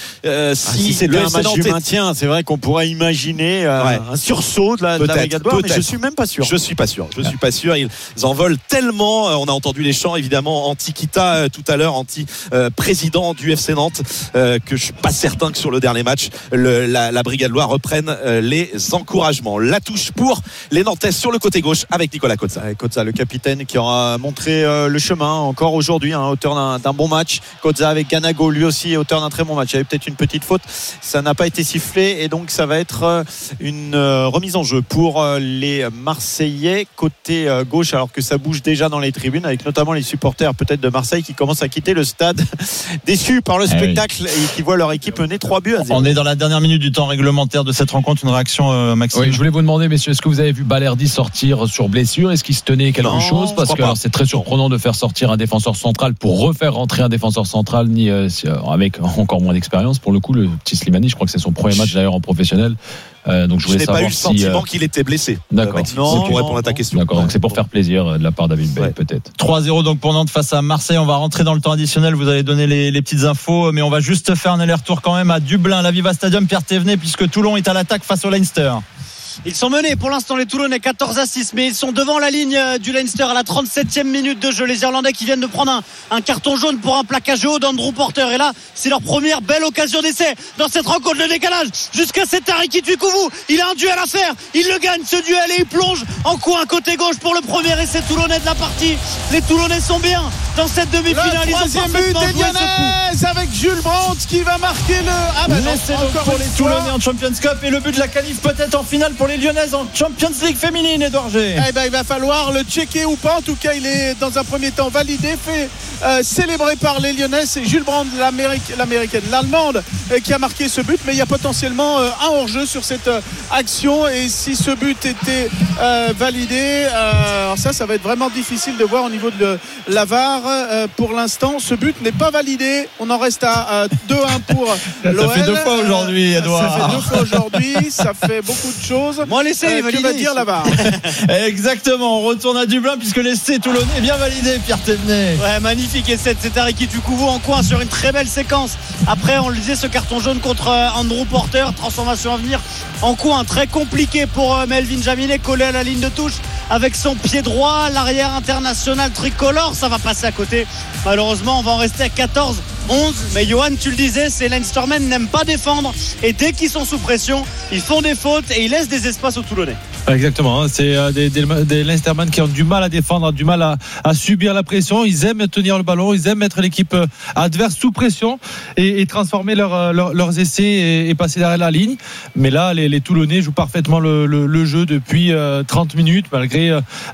[SPEAKER 17] si c'était un match du maintien, c'est vrai qu'on pourrait imaginer un sursaut de la Brigade Loire, mais je suis même pas sûr.
[SPEAKER 19] Je suis pas sûr. Ils en veulent tellement. On a entendu les chants évidemment anti-Kita tout à l'heure, anti-président du FC Nantes, que je suis pas certain que sur le dernier match la Brigade Loire reprenne les encouragements. La touche pour les Nantais sur le côté gauche avec Nicolas Kozak.
[SPEAKER 17] Kozak, le capitaine qui aura montré le chemin encore aujourd'hui, auteur d'un bon match. Kozak avec Ganago, lui aussi auteur d'un très bon match. Il y avait peut-être une petite faute, ça n'a pas été sifflé et donc ça va être une remise en jeu pour les Marseillais côté gauche, alors que ça bouge déjà dans les tribunes avec notamment les supporters peut-être de Marseille qui commencent à quitter le stade déçus par le spectacle et qui voient leur équipe mener 3-0.
[SPEAKER 12] On est dans la dernière minute du temps réglementaire de cette rencontre. Une réaction, Maxime?
[SPEAKER 18] Oui, je voulais vous demander, messieurs, est-ce que vous avez vu Balerdi sortir sur blessure? Est-ce qu'il se tenait quelque chose? Parce que c'est très surprenant de faire sortir un défenseur central pour refaire rentrer un défenseur central avec encore moins d'expérience. Pour le coup, le petit Slimani, je crois que c'est son premier match d'ailleurs en professionnel. Donc je n'ai
[SPEAKER 19] pas eu le sentiment qu'il était blessé.
[SPEAKER 18] D'accord.
[SPEAKER 19] Non, pour répondre à ta question.
[SPEAKER 18] D'accord. Donc c'est pour faire plaisir de la part d'David Bey, peut-être.
[SPEAKER 12] 3-0 donc pour Nantes face à Marseille. On va rentrer dans le temps additionnel. Vous allez donner les petites infos, mais on va juste faire un aller-retour quand même à Dublin, la Viva Stadium, Pierre Thévenet, puisque Toulon est à l'attaque face au Leinster.
[SPEAKER 13] Ils sont menés pour l'instant les Toulonnais 14-6, mais ils sont devant la ligne du Leinster à la 37e minute de jeu. Les Irlandais qui viennent de prendre un carton jaune pour un plaquage haut d'Andrew Porter, et là c'est leur première belle occasion d'essai dans cette rencontre. Le décalage jusqu'à cet Ariki Tuikouvou, il a un duel à faire, il le gagne ce duel et il plonge en coin côté gauche pour le premier essai toulonnais de la partie. Les Toulonnais sont bien dans cette demi-finale.
[SPEAKER 20] Le troisième but des Lyonnais avec Jules Brandt qui va marquer
[SPEAKER 12] l'essai pour les Toulonnais en Champions Cup et le but de la qualif peut-être en finale pour les Lyonnaises en Champions League féminine. Edouard G.
[SPEAKER 20] Il va falloir le checker ou pas. En tout cas, il est dans un premier temps validé, fait célébré par les Lyonnais. C'est Jules Brandt, l'Allemande, qui a marqué ce but, mais il y a potentiellement un hors-jeu sur cette action, et si ce but était validé, alors ça va être vraiment difficile de voir au niveau de la VAR. Pour l'instant, ce but n'est pas validé. On en reste à 2-1 pour l'OL.
[SPEAKER 12] Ça fait 2 fois aujourd'hui, Edouard.
[SPEAKER 20] Ça fait 2 fois aujourd'hui, ça fait beaucoup de choses.
[SPEAKER 13] Moi, l'essai est validé.
[SPEAKER 20] Que va dire la VAR?
[SPEAKER 12] Exactement, on retourne à Dublin puisque l'essai toulonnais est bien validé, Pierre Thévenet.
[SPEAKER 13] Ouais, magnifique essai de cet Ariki Tuikouvou en coin sur une très belle séquence. Après, on le disait, ce carton jaune contre Andrew Porter, transformation à venir en coin très compliqué pour Melvin Jaminet, collé à la ligne de touche avec son pied droit, l'arrière international tricolore. Ça va passer à côté. Malheureusement, on va en rester à 14-11. Mais Johan, tu le disais, ces Leinstermen n'aiment pas défendre, et dès qu'ils sont sous pression, ils font des fautes et ils laissent des espaces aux Toulonnais.
[SPEAKER 14] Exactement, c'est des Leinstermen qui ont du mal à défendre, du mal à subir la pression. Ils aiment tenir le ballon, ils aiment mettre l'équipe adverse sous pression et transformer leurs essais et passer derrière la ligne. Mais là, les Toulonnais jouent parfaitement le jeu depuis 30 minutes, malgré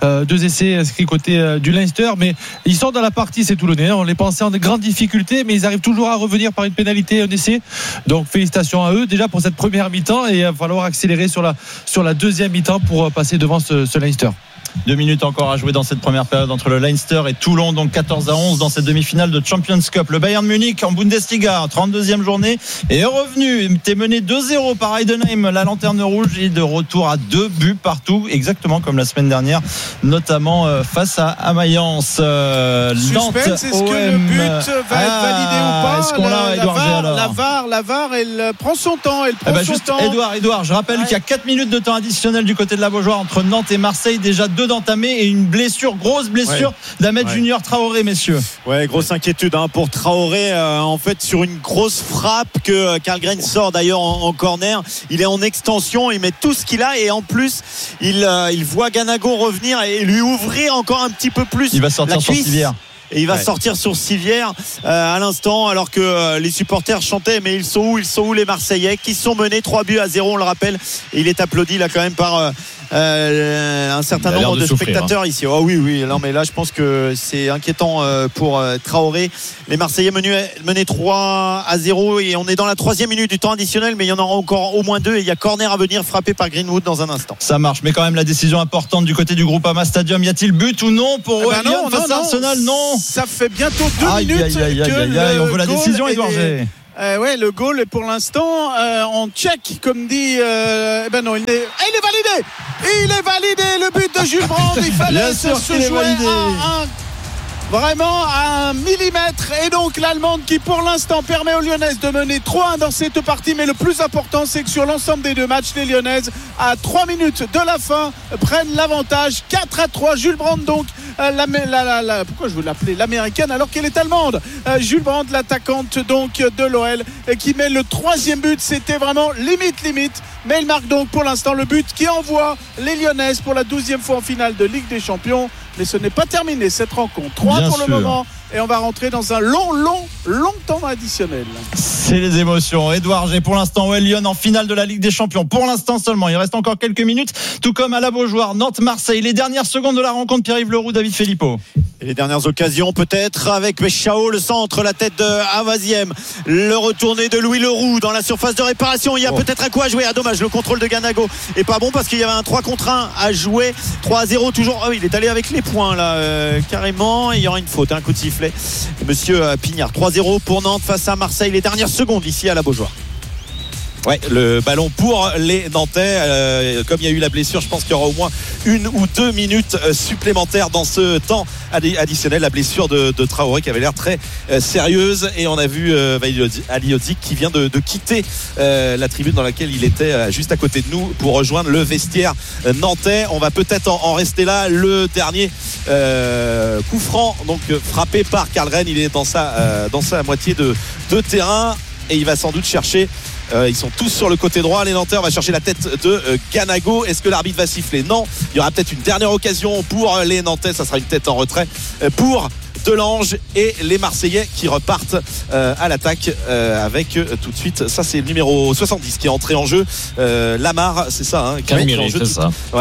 [SPEAKER 14] 2 essais inscrits côté du Leinster. Mais ils sont dans la partie, ces Toulonnais. On les pensait en grande difficulté, mais ils arrivent toujours à revenir par une pénalité, un essai. Donc félicitations à eux déjà pour cette première mi-temps, et il va falloir accélérer sur la deuxième mi-temps pour passer devant ce Leinster.
[SPEAKER 12] 2 minutes encore à jouer dans cette première période entre le Leinster et Toulon, donc 14-11 dans cette demi-finale de Champions Cup. Le Bayern Munich en Bundesliga, 32e journée, est revenu. T'es mené 2-0 par Heidenheim, la lanterne rouge, et de retour à 2 buts partout, exactement comme la semaine dernière, notamment face à Mayence.
[SPEAKER 20] Suspense, est-ce que le but va être validé ou pas?
[SPEAKER 12] Est-ce qu'on l'a, Edouard?
[SPEAKER 20] La VAR, elle prend son temps.
[SPEAKER 12] Edouard, je rappelle qu'il y a 4 minutes de temps additionnel du côté de la Beaujoire entre Nantes et Marseille. Déjà 2-0 que d'entamer et une grosse blessure d'Ahmed Junior Traoré, messieurs.
[SPEAKER 17] Ouais, grosse inquiétude pour Traoré en fait sur une grosse frappe que Karlgren sort d'ailleurs en corner. Il est en extension, il met tout ce qu'il a et en plus il voit Ganago revenir et lui ouvrir encore un petit peu plus.
[SPEAKER 12] Il va sortir sur Sivière.
[SPEAKER 17] Et il va sortir sur Sivière à l'instant, alors que les supporters chantaient. Mais ils sont où les Marseillais qui sont menés 3-0, on le rappelle. Et il est applaudi là quand même par un certain nombre de spectateurs ici. Oh oui, non mais là je pense que c'est inquiétant pour Traoré. Les Marseillais menés 3-0 et on est dans la 3e minute du temps additionnel, mais il y en aura encore au moins 2 et il y a corner à venir frappé par Greenwood dans un instant.
[SPEAKER 12] Ça marche, mais quand même la décision importante du côté du Groupama Stadium. Y a-t-il but ou non pour Lyon face à Arsenal? Non.
[SPEAKER 20] Ça fait bientôt 2 minutes que
[SPEAKER 12] on veut la décision, Edouard G.
[SPEAKER 20] Le goal est pour l'instant en tchèque, comme dit. Non, il est validé. Le but de Jules Brandt. Il fallait se jouer vraiment à 1 millimètre. Et donc l'Allemande qui pour l'instant permet aux Lyonnaises de mener 3-1 dans cette partie. Mais le plus important, c'est que sur l'ensemble des 2 matchs, les Lyonnaises à 3 minutes de la fin prennent l'avantage. 4-3. Jules Brandt donc pourquoi je veux l'appeler l'américaine alors qu'elle est allemande. Jules Brandt, l'attaquante donc de l'OL, qui met le 3e but. C'était vraiment limite, mais il marque donc pour l'instant le but qui envoie les Lyonnaises pour la 12e fois en finale de Ligue des Champions. Mais ce n'est pas terminé cette rencontre. 3 pour le moment. Et on va rentrer dans un long temps additionnel.
[SPEAKER 12] C'est les émotions. Edouard G, pour l'instant, Lyon en finale de la Ligue des Champions. Pour l'instant seulement. Il reste encore quelques minutes. Tout comme à la Beaujoire, Nantes-Marseille. Les dernières secondes de la rencontre, Pierre-Yves Leroux, David Filippo.
[SPEAKER 17] Et les dernières occasions peut-être avec Péchao, le centre, la tête de Avaziem, le retourné de Louis Leroux dans la surface de réparation. Il y a peut-être un coup à jouer. Dommage, le contrôle de Ganago est pas bon parce qu'il y avait un 3 contre 1 à jouer. 3-0 toujours. Il est allé avec les points là carrément. Il y aura une faute, un coup de sifflet. Monsieur Pignard. 3-0 pour Nantes face à Marseille. Les dernières secondes ici à la Beaujoire.
[SPEAKER 19] Ouais, le ballon pour les Nantais. Comme il y a eu la blessure, je pense qu'il y aura au moins 1 ou 2 minutes supplémentaires dans ce temps additionnel. La blessure de Traoré qui avait l'air très sérieuse. Et on a vu Aliodzic qui vient de quitter la tribune dans laquelle il était juste à côté de nous pour rejoindre le vestiaire nantais. On va peut-être en rester là. Le dernier coup franc, donc frappé par Karlgren. Il est dans sa moitié de terrain et il va sans doute chercher. Ils sont tous sur le côté droit. Les Nantais, on va chercher la tête de Ganago. Est-ce que l'arbitre va siffler? Non. Il y aura peut-être une dernière occasion pour les Nantais. Ça sera une tête en retrait pour Delange et les Marseillais qui repartent à l'attaque avec tout de suite, ça c'est le numéro 70 qui est entré en jeu, Lamar, c'est ça
[SPEAKER 18] qui est entré en jeu,
[SPEAKER 19] qui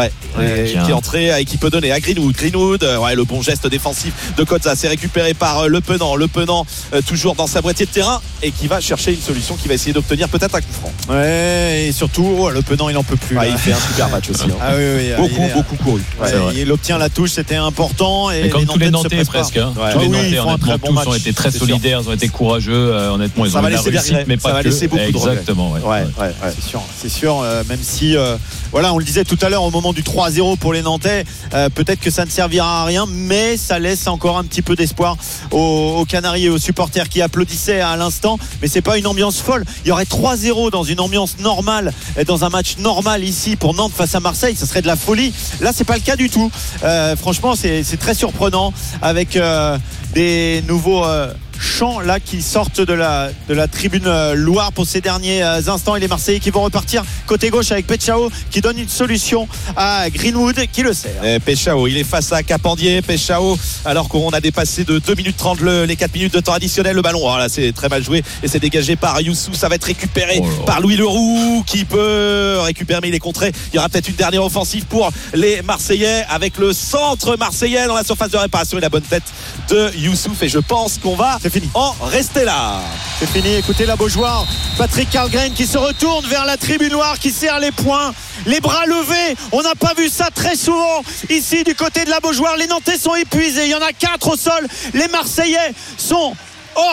[SPEAKER 19] est entré et qui peut donner à Greenwood, le bon geste défensif de Kotza, c'est récupéré par Le Penant toujours dans sa moitié de terrain et qui va chercher une solution, qui va essayer d'obtenir peut-être un coup franc.
[SPEAKER 17] Et surtout Le Penant il en peut plus,
[SPEAKER 19] il fait un super match aussi beaucoup couru,
[SPEAKER 17] il obtient la touche, c'était important et
[SPEAKER 18] comme tous les Nantais presque tous les Nantais honnêtement tous ont été très solidaires, ils ont été courageux, honnêtement ils ont eu la réussite mais pas que.
[SPEAKER 17] Exactement, c'est sûr, même si on le disait tout à l'heure au moment du 3-0 pour les Nantais, peut-être que ça ne servira à rien, mais ça laisse encore un petit peu d'espoir aux Canaries et aux supporters qui applaudissaient à l'instant. Mais c'est pas une ambiance folle. Il y aurait 3-0 dans une ambiance normale, dans un match normal ici pour Nantes face à Marseille, ça serait de la folie. Là c'est pas le cas du tout. Franchement c'est très surprenant avec des nouveaux chants là qui sortent de la tribune Loire pour ces derniers instants, et les Marseillais qui vont repartir côté gauche avec Péchao qui donne une solution à Greenwood qui le sert.
[SPEAKER 19] Péchao, il est face à Capandier. Péchao, alors qu'on a dépassé de 2 minutes 30 les 4 minutes de temps additionnel, le ballon là c'est très mal joué et c'est dégagé par Youssou. Ça va être récupéré par Louis Leroux qui peut récupérer, mais il est contré. Il y aura peut-être une dernière offensive pour les Marseillais avec le centre marseillais dans la surface de réparation et la bonne tête de Youssouf, et je pense qu'on va en rester là.
[SPEAKER 17] C'est fini. Écoutez la Beaujoire, Patrick Karlgren qui se retourne vers la tribune Loire, qui serre les poings, les bras levés. On n'a pas vu ça très souvent ici du côté de la Beaujoire. Les Nantais sont épuisés, il y en a 4 au sol. Les Marseillais sont hors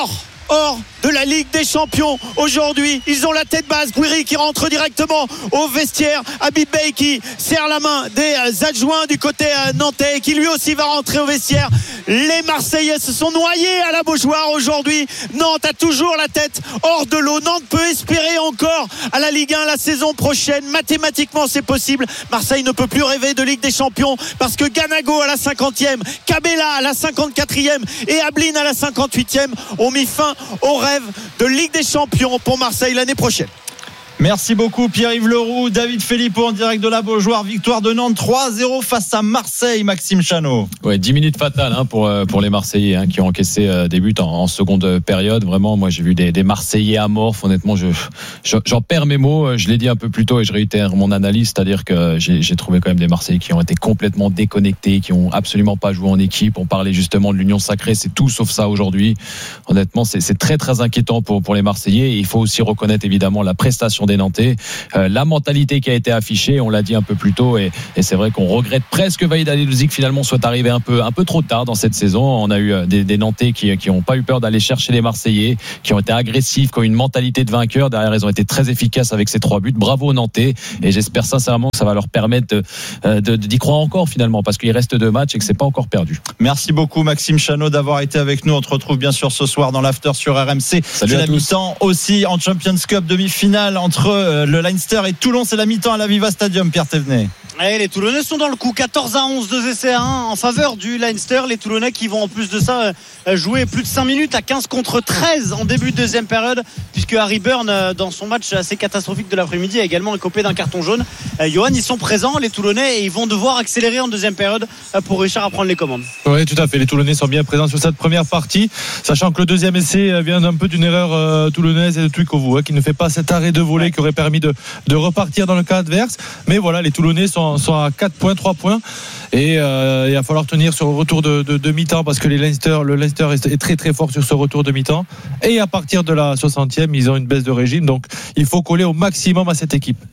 [SPEAKER 3] hors de la Ligue des Champions aujourd'hui. Ils ont la tête basse. Gouiri qui rentre directement au vestiaire. Habib Bey qui serre la main des adjoints du côté nantais, qui lui aussi va rentrer au vestiaire. Les Marseillais se sont noyés à la Beaujoire aujourd'hui. Nantes a toujours la tête hors de l'eau. Nantes peut espérer encore à la Ligue 1 la saison prochaine. Mathématiquement c'est possible. Marseille ne peut plus rêver de Ligue des Champions parce que Ganago à la 50e, Cabella à la 54e et Ablin à la 58e ont mis fin au rêve de Ligue des Champions pour Marseille l'année prochaine.
[SPEAKER 12] Merci beaucoup Pierre-Yves Leroux, David Philippot en direct de la Beaujoire. Victoire de Nantes 3-0 face à Marseille, Maxime Chanot.
[SPEAKER 18] Ouais, 10 minutes fatales pour les Marseillais qui ont encaissé des buts en seconde période. Vraiment, moi j'ai vu des Marseillais amorphes. Honnêtement, j'en perds mes mots. Je l'ai dit un peu plus tôt et je réitère mon analyse, c'est-à-dire que j'ai trouvé quand même des Marseillais qui ont été complètement déconnectés, qui ont absolument pas joué en équipe. On parlait justement de l'union sacrée, c'est tout sauf ça aujourd'hui. Honnêtement, c'est très très inquiétant pour les Marseillais. Et il faut aussi reconnaître évidemment la prestation des Nantais, la mentalité qui a été affichée, on l'a dit un peu plus tôt, et c'est vrai qu'on regrette presque Vahid Halilhodžić finalement soit arrivé un peu trop tard dans cette saison. On a eu des Nantais qui n'ont pas eu peur d'aller chercher les Marseillais, qui ont été agressifs, qui ont une mentalité de vainqueur. Derrière, ils ont été très efficaces avec ces 3 buts. Bravo aux Nantais, et j'espère sincèrement que ça va leur permettre d'y croire encore finalement, parce qu'il reste 2 matchs et que c'est pas encore perdu.
[SPEAKER 12] Merci beaucoup Maxime Chanot d'avoir été avec nous. On te retrouve bien sûr ce soir dans l'after sur RMC.
[SPEAKER 18] Salut à tous.
[SPEAKER 12] La mi-temps aussi en Champions Cup, demi-finale entre le Leinster et Toulon. C'est la mi-temps à l'Aviva Stadium, Pierre Thévenet.
[SPEAKER 13] Et les Toulonnais sont dans le coup, 14-11, 2 essais à 1 en faveur du Leinster. Les Toulonnais qui vont en plus de ça jouer plus de 5 minutes à 15 contre 13 en début de deuxième période, puisque Harry Byrne dans son match assez catastrophique de l'après-midi a également écopé d'un carton jaune. Johan, ils sont présents les Toulonnais, et ils vont devoir accélérer en deuxième période pour réussir à prendre les commandes.
[SPEAKER 14] Oui, tout à fait, les Toulonnais sont bien présents sur cette première partie, sachant que le deuxième essai vient un peu d'une erreur toulonnaise et de Tuikovu, qui ne fait pas cet arrêt de volée qui aurait permis de repartir dans le cas adverse. Mais voilà, les Toulonnais sont à 4 points, 3 points, et il va falloir tenir sur le retour de mi-temps, parce que le Leinster est très très fort sur ce retour de mi-temps, et à partir de la 60e ils ont une baisse de régime, donc il faut coller au maximum à cette équipe.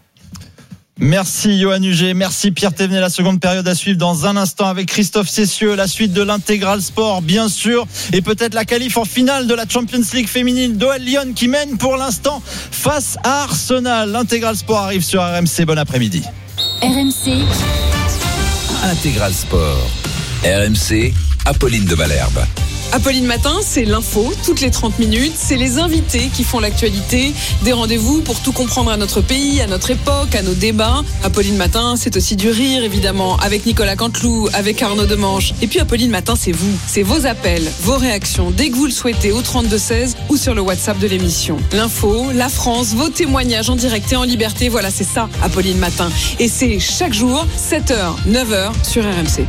[SPEAKER 12] Merci Johan Huget, merci Pierre Thévenet. La seconde période à suivre dans un instant avec Christophe Cessieux, la suite de l'Intégral Sport bien sûr, et peut-être la qualif en finale de la Champions League féminine d'OL Lyon qui mène pour l'instant face à Arsenal. L'Intégral Sport arrive sur RMC, bon après-midi.
[SPEAKER 23] RMC
[SPEAKER 11] Intégral Sport. RMC, Apolline de Malherbe.
[SPEAKER 4] Apolline Matin, c'est l'info, toutes les 30 minutes, c'est les invités qui font l'actualité, des rendez-vous pour tout comprendre à notre pays, à notre époque, à nos débats. Apolline Matin, c'est aussi du rire évidemment, avec Nicolas Canteloup, avec Arnaud Demange. Et puis Apolline Matin, c'est vous, c'est vos appels, vos réactions, dès que vous le souhaitez, au 32-16 ou sur le WhatsApp de l'émission. L'info, la France, vos témoignages en direct et en liberté, voilà, c'est ça Apolline Matin. Et c'est chaque jour, 7h, 9h sur RMC.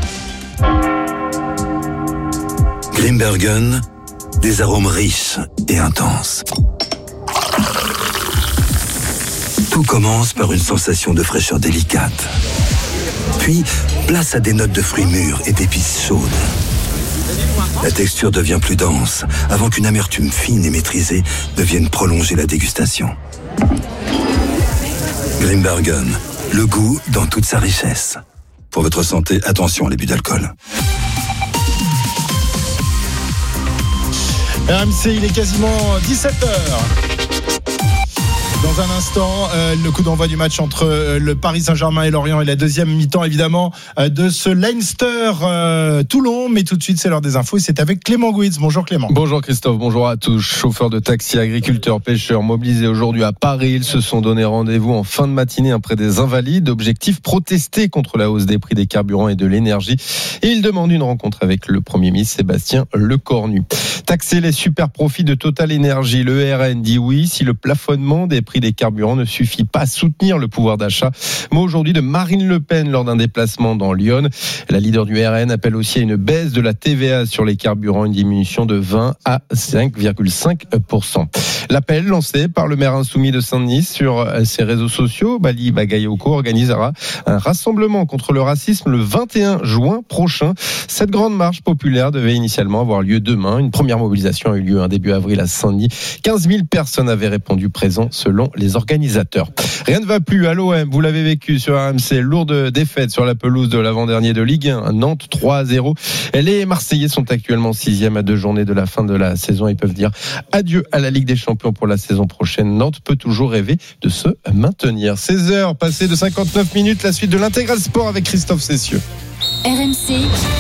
[SPEAKER 1] Grimbergen, des arômes riches et intenses. Tout commence par une sensation de fraîcheur délicate. Puis, place à des notes de fruits mûrs et d'épices chaudes. La texture devient plus dense, avant qu'une amertume fine et maîtrisée ne vienne prolonger la dégustation. Grimbergen, le goût dans toute sa richesse. Pour votre santé, attention à l'abus d'alcool.
[SPEAKER 5] RMC, il est quasiment 17h. Dans un instant, le coup d'envoi du match entre le Paris Saint-Germain et Lorient, et la deuxième mi-temps évidemment de ce Leinster Toulon. Mais tout de suite, c'est l'heure des infos et c'est avec Clément Gouitz. Bonjour Clément.
[SPEAKER 24] Bonjour Christophe, bonjour à tous. Chauffeurs de taxi, agriculteurs, pêcheurs mobilisés aujourd'hui à Paris. Ils se sont donné rendez-vous en fin de matinée auprès des Invalides. Objectif, protester contre la hausse des prix des carburants et de l'énergie. Et ils demandent une rencontre avec le Premier ministre Sébastien Lecornu. Taxer les super profits de Total Energy, le RN dit oui si le plafonnement des prix des carburants ne suffit pas à soutenir le pouvoir d'achat. Mot aujourd'hui de Marine Le Pen lors d'un déplacement dans Lyon. La leader du RN appelle aussi à une baisse de la TVA sur les carburants, une diminution de 20 à 5,5%. L'appel lancé par le maire insoumis de Saint-Denis sur ses réseaux sociaux, Bali Bagayoko, organisera un rassemblement contre le racisme le 21 juin prochain. Cette grande marche populaire devait initialement avoir lieu demain. Une première mobilisation a eu lieu début avril à Saint-Denis. 15 000 personnes avaient répondu présent selon selon les organisateurs. Rien ne va plus à l'OM, vous l'avez vécu sur RMC, lourde défaite sur la pelouse de l'avant-dernier de Ligue 1, Nantes 3-0. Les Marseillais sont actuellement 6e à 2 journées de la fin de la saison. Ils peuvent dire adieu à la Ligue des Champions pour la saison prochaine. Nantes peut toujours rêver de se maintenir. 16h, passé de 59 minutes, la suite de l'Intégral Sport avec Christophe Cessieux.
[SPEAKER 8] RMC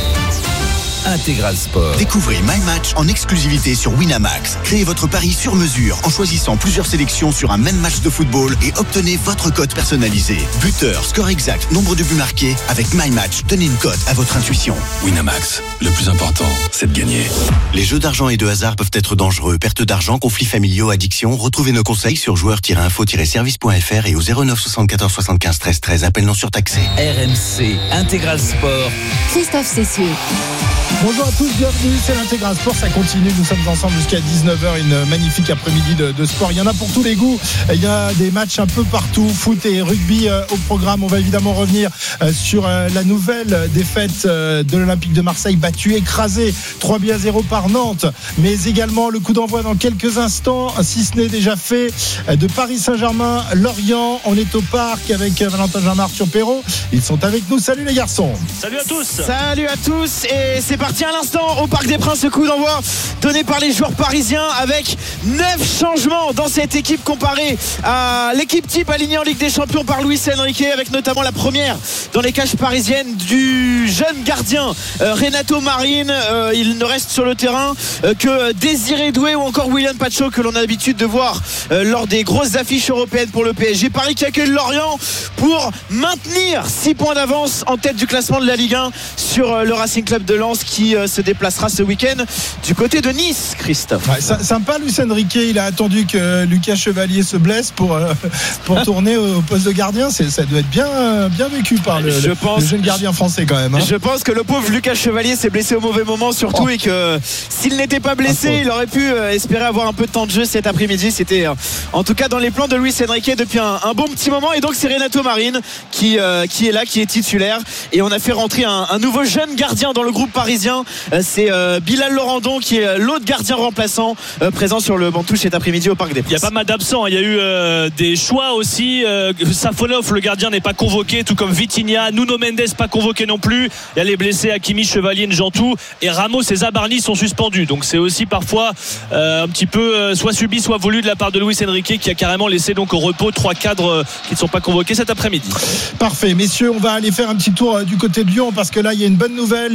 [SPEAKER 11] Intégral Sport.
[SPEAKER 15] Découvrez My Match en exclusivité sur Winamax. Créez votre pari sur mesure en choisissant plusieurs sélections sur un même match de football et obtenez votre cote personnalisée. Buteur, score exact, nombre de buts marqués. Avec My Match, donnez une cote à votre intuition.
[SPEAKER 1] Winamax, le plus important, c'est de gagner.
[SPEAKER 15] Les jeux d'argent et de hasard peuvent être dangereux. Perte d'argent, conflits familiaux, addiction. Retrouvez nos conseils sur joueurs-info-service.fr et au 09 74 75 13 13. Appel non surtaxé.
[SPEAKER 11] RMC Intégral Sport.
[SPEAKER 8] Christophe Cessieux.
[SPEAKER 5] Bonjour à tous, bienvenue, c'est l'Intégral Sport, ça continue, nous sommes ensemble jusqu'à 19h, une magnifique après-midi de sport. Il y en a pour tous les goûts, il y a des matchs un peu partout, foot et rugby au programme. On va évidemment revenir sur la nouvelle défaite de l'Olympique de Marseille, battu, écrasé 3-0 par Nantes, mais également le coup d'envoi dans quelques instants, si ce n'est déjà fait, de Paris Saint-Germain, Lorient. On est au parc avec Valentin Jamin, Arthur Perrault, ils sont avec nous, salut les garçons.
[SPEAKER 6] Salut à tous. Salut à tous, et c'est parti à l'instant au Parc des Princes, ce coup d'envoi donné par les joueurs parisiens avec 9 changements dans cette équipe comparée à l'équipe type alignée en Ligue des Champions par Luis Enrique, avec notamment la première dans les cages parisiennes du jeune gardien Renato Marin. Il ne reste sur le terrain que Désiré Doué ou encore William Pacho, que l'on a l'habitude de voir lors des grosses affiches européennes pour le PSG. Paris qui accueille Lorient pour maintenir 6 points d'avance en tête du classement de la Ligue 1 sur le Racing Club de Lens, qui se déplacera ce week-end du côté de Nice. Christophe,
[SPEAKER 5] sympa Luis Enrique, il a attendu que Lucas Chevalier se blesse pour tourner au poste de gardien. Ça doit être bien vécu par le jeune gardien français quand même, hein.
[SPEAKER 6] Je pense que le pauvre Lucas Chevalier s'est blessé au mauvais moment surtout, et que s'il n'était pas blessé, il aurait pu espérer avoir un peu de temps de jeu cet après-midi. C'était en tout cas dans les plans de Luis Enrique depuis un bon petit moment, et donc c'est Renato Marin qui est là, qui est titulaire, et on a fait rentrer un nouveau jeune gardien dans le groupe parisien. C'est Bilal Laurandon qui est l'autre gardien remplaçant présent sur le banc de touche cet après-midi au Parc des Princes.
[SPEAKER 7] Il y a pas mal d'absents, il y a eu des choix aussi. Safonov, le gardien, n'est pas convoqué, tout comme Vitinha. Nuno Mendes pas convoqué non plus. Il y a les blessés Hakimi, Chevalier, Njantou, et Ramos et Zabarni sont suspendus. Donc c'est aussi parfois un petit peu soit subi soit voulu de la part de Luis Enrique, qui a carrément laissé donc au repos 3 cadres qui ne sont pas convoqués cet après-midi.
[SPEAKER 5] Parfait, messieurs, on va aller faire un petit tour du côté de Lyon, parce que là il y a une bonne nouvelle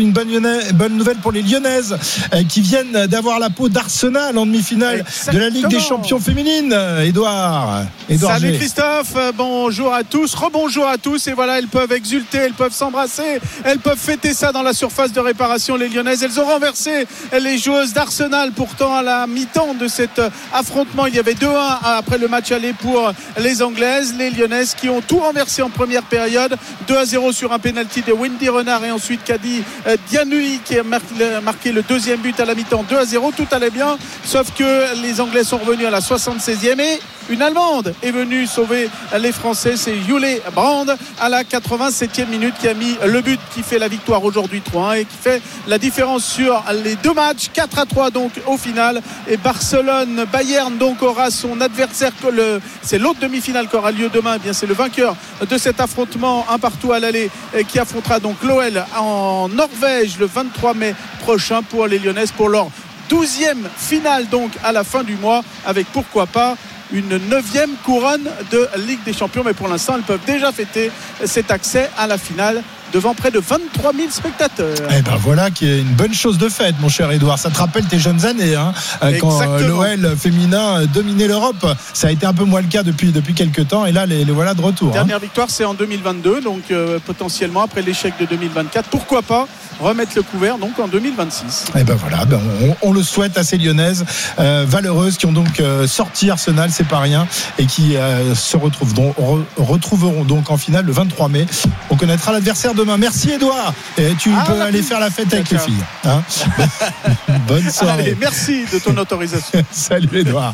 [SPEAKER 5] pour les Lyonnaises qui viennent d'avoir la peau d'Arsenal en demi-finale de la Ligue des Champions féminines. Édouard
[SPEAKER 20] salut
[SPEAKER 5] G.
[SPEAKER 20] Christophe, bonjour à tous, rebonjour à tous, et voilà, elles peuvent exulter, elles peuvent s'embrasser, elles peuvent fêter ça dans la surface de réparation. Les Lyonnaises, elles ont renversé les joueuses d'Arsenal. Pourtant à la mi-temps de cet affrontement, il y avait 2-1 après le match aller pour les Anglaises. Les Lyonnaises qui ont tout renversé en première période, 2-0 sur un penalty de Wendy Renard, et ensuite Kadi Dianoui qui a marqué le deuxième but à la mi-temps. 2-0, tout allait bien, sauf que les Anglais sont revenus à la 76e, et une Allemande est venue sauver les Français. C'est Jule Brand à la 87e minute qui a mis le but qui fait la victoire aujourd'hui 3-1 et qui fait la différence sur les deux matchs. 4-3 donc au final, et Barcelone-Bayern donc aura son adversaire, c'est l'autre demi-finale qui aura lieu demain. Eh bien, c'est le vainqueur de cet affrontement, un partout à l'aller, qui affrontera donc l'OL en Norvège le 23 mai prochain pour les Lyonnaises, pour leur 12e finale donc à la fin du mois, avec pourquoi pas une 9e couronne de Ligue des Champions. Mais pour l'instant, elles peuvent déjà fêter cet accès à la finale devant près de 23 000 spectateurs.
[SPEAKER 5] Et ben voilà qui est une bonne chose de faite, mon cher Édouard. Ça te rappelle tes jeunes années, hein, quand l'OL féminin dominait l'Europe. Ça a été un peu moins le cas depuis quelques temps, et là les voilà de retour.
[SPEAKER 20] Dernière victoire, c'est en 2022, donc potentiellement après l'échec de 2024, pourquoi pas remettre le couvert donc en 2026.
[SPEAKER 5] Et ben voilà, on le souhaite à ces Lyonnaises valeureuses qui ont donc sorti Arsenal, c'est pas rien, et qui se retrouveront donc en finale le 23 mai. On connaîtra l'adversaire demain. Merci Édouard, et tu peux aller faire la fête avec les filles, hein. Bonne soirée.
[SPEAKER 20] Allez, merci de ton autorisation.
[SPEAKER 5] Salut Édouard.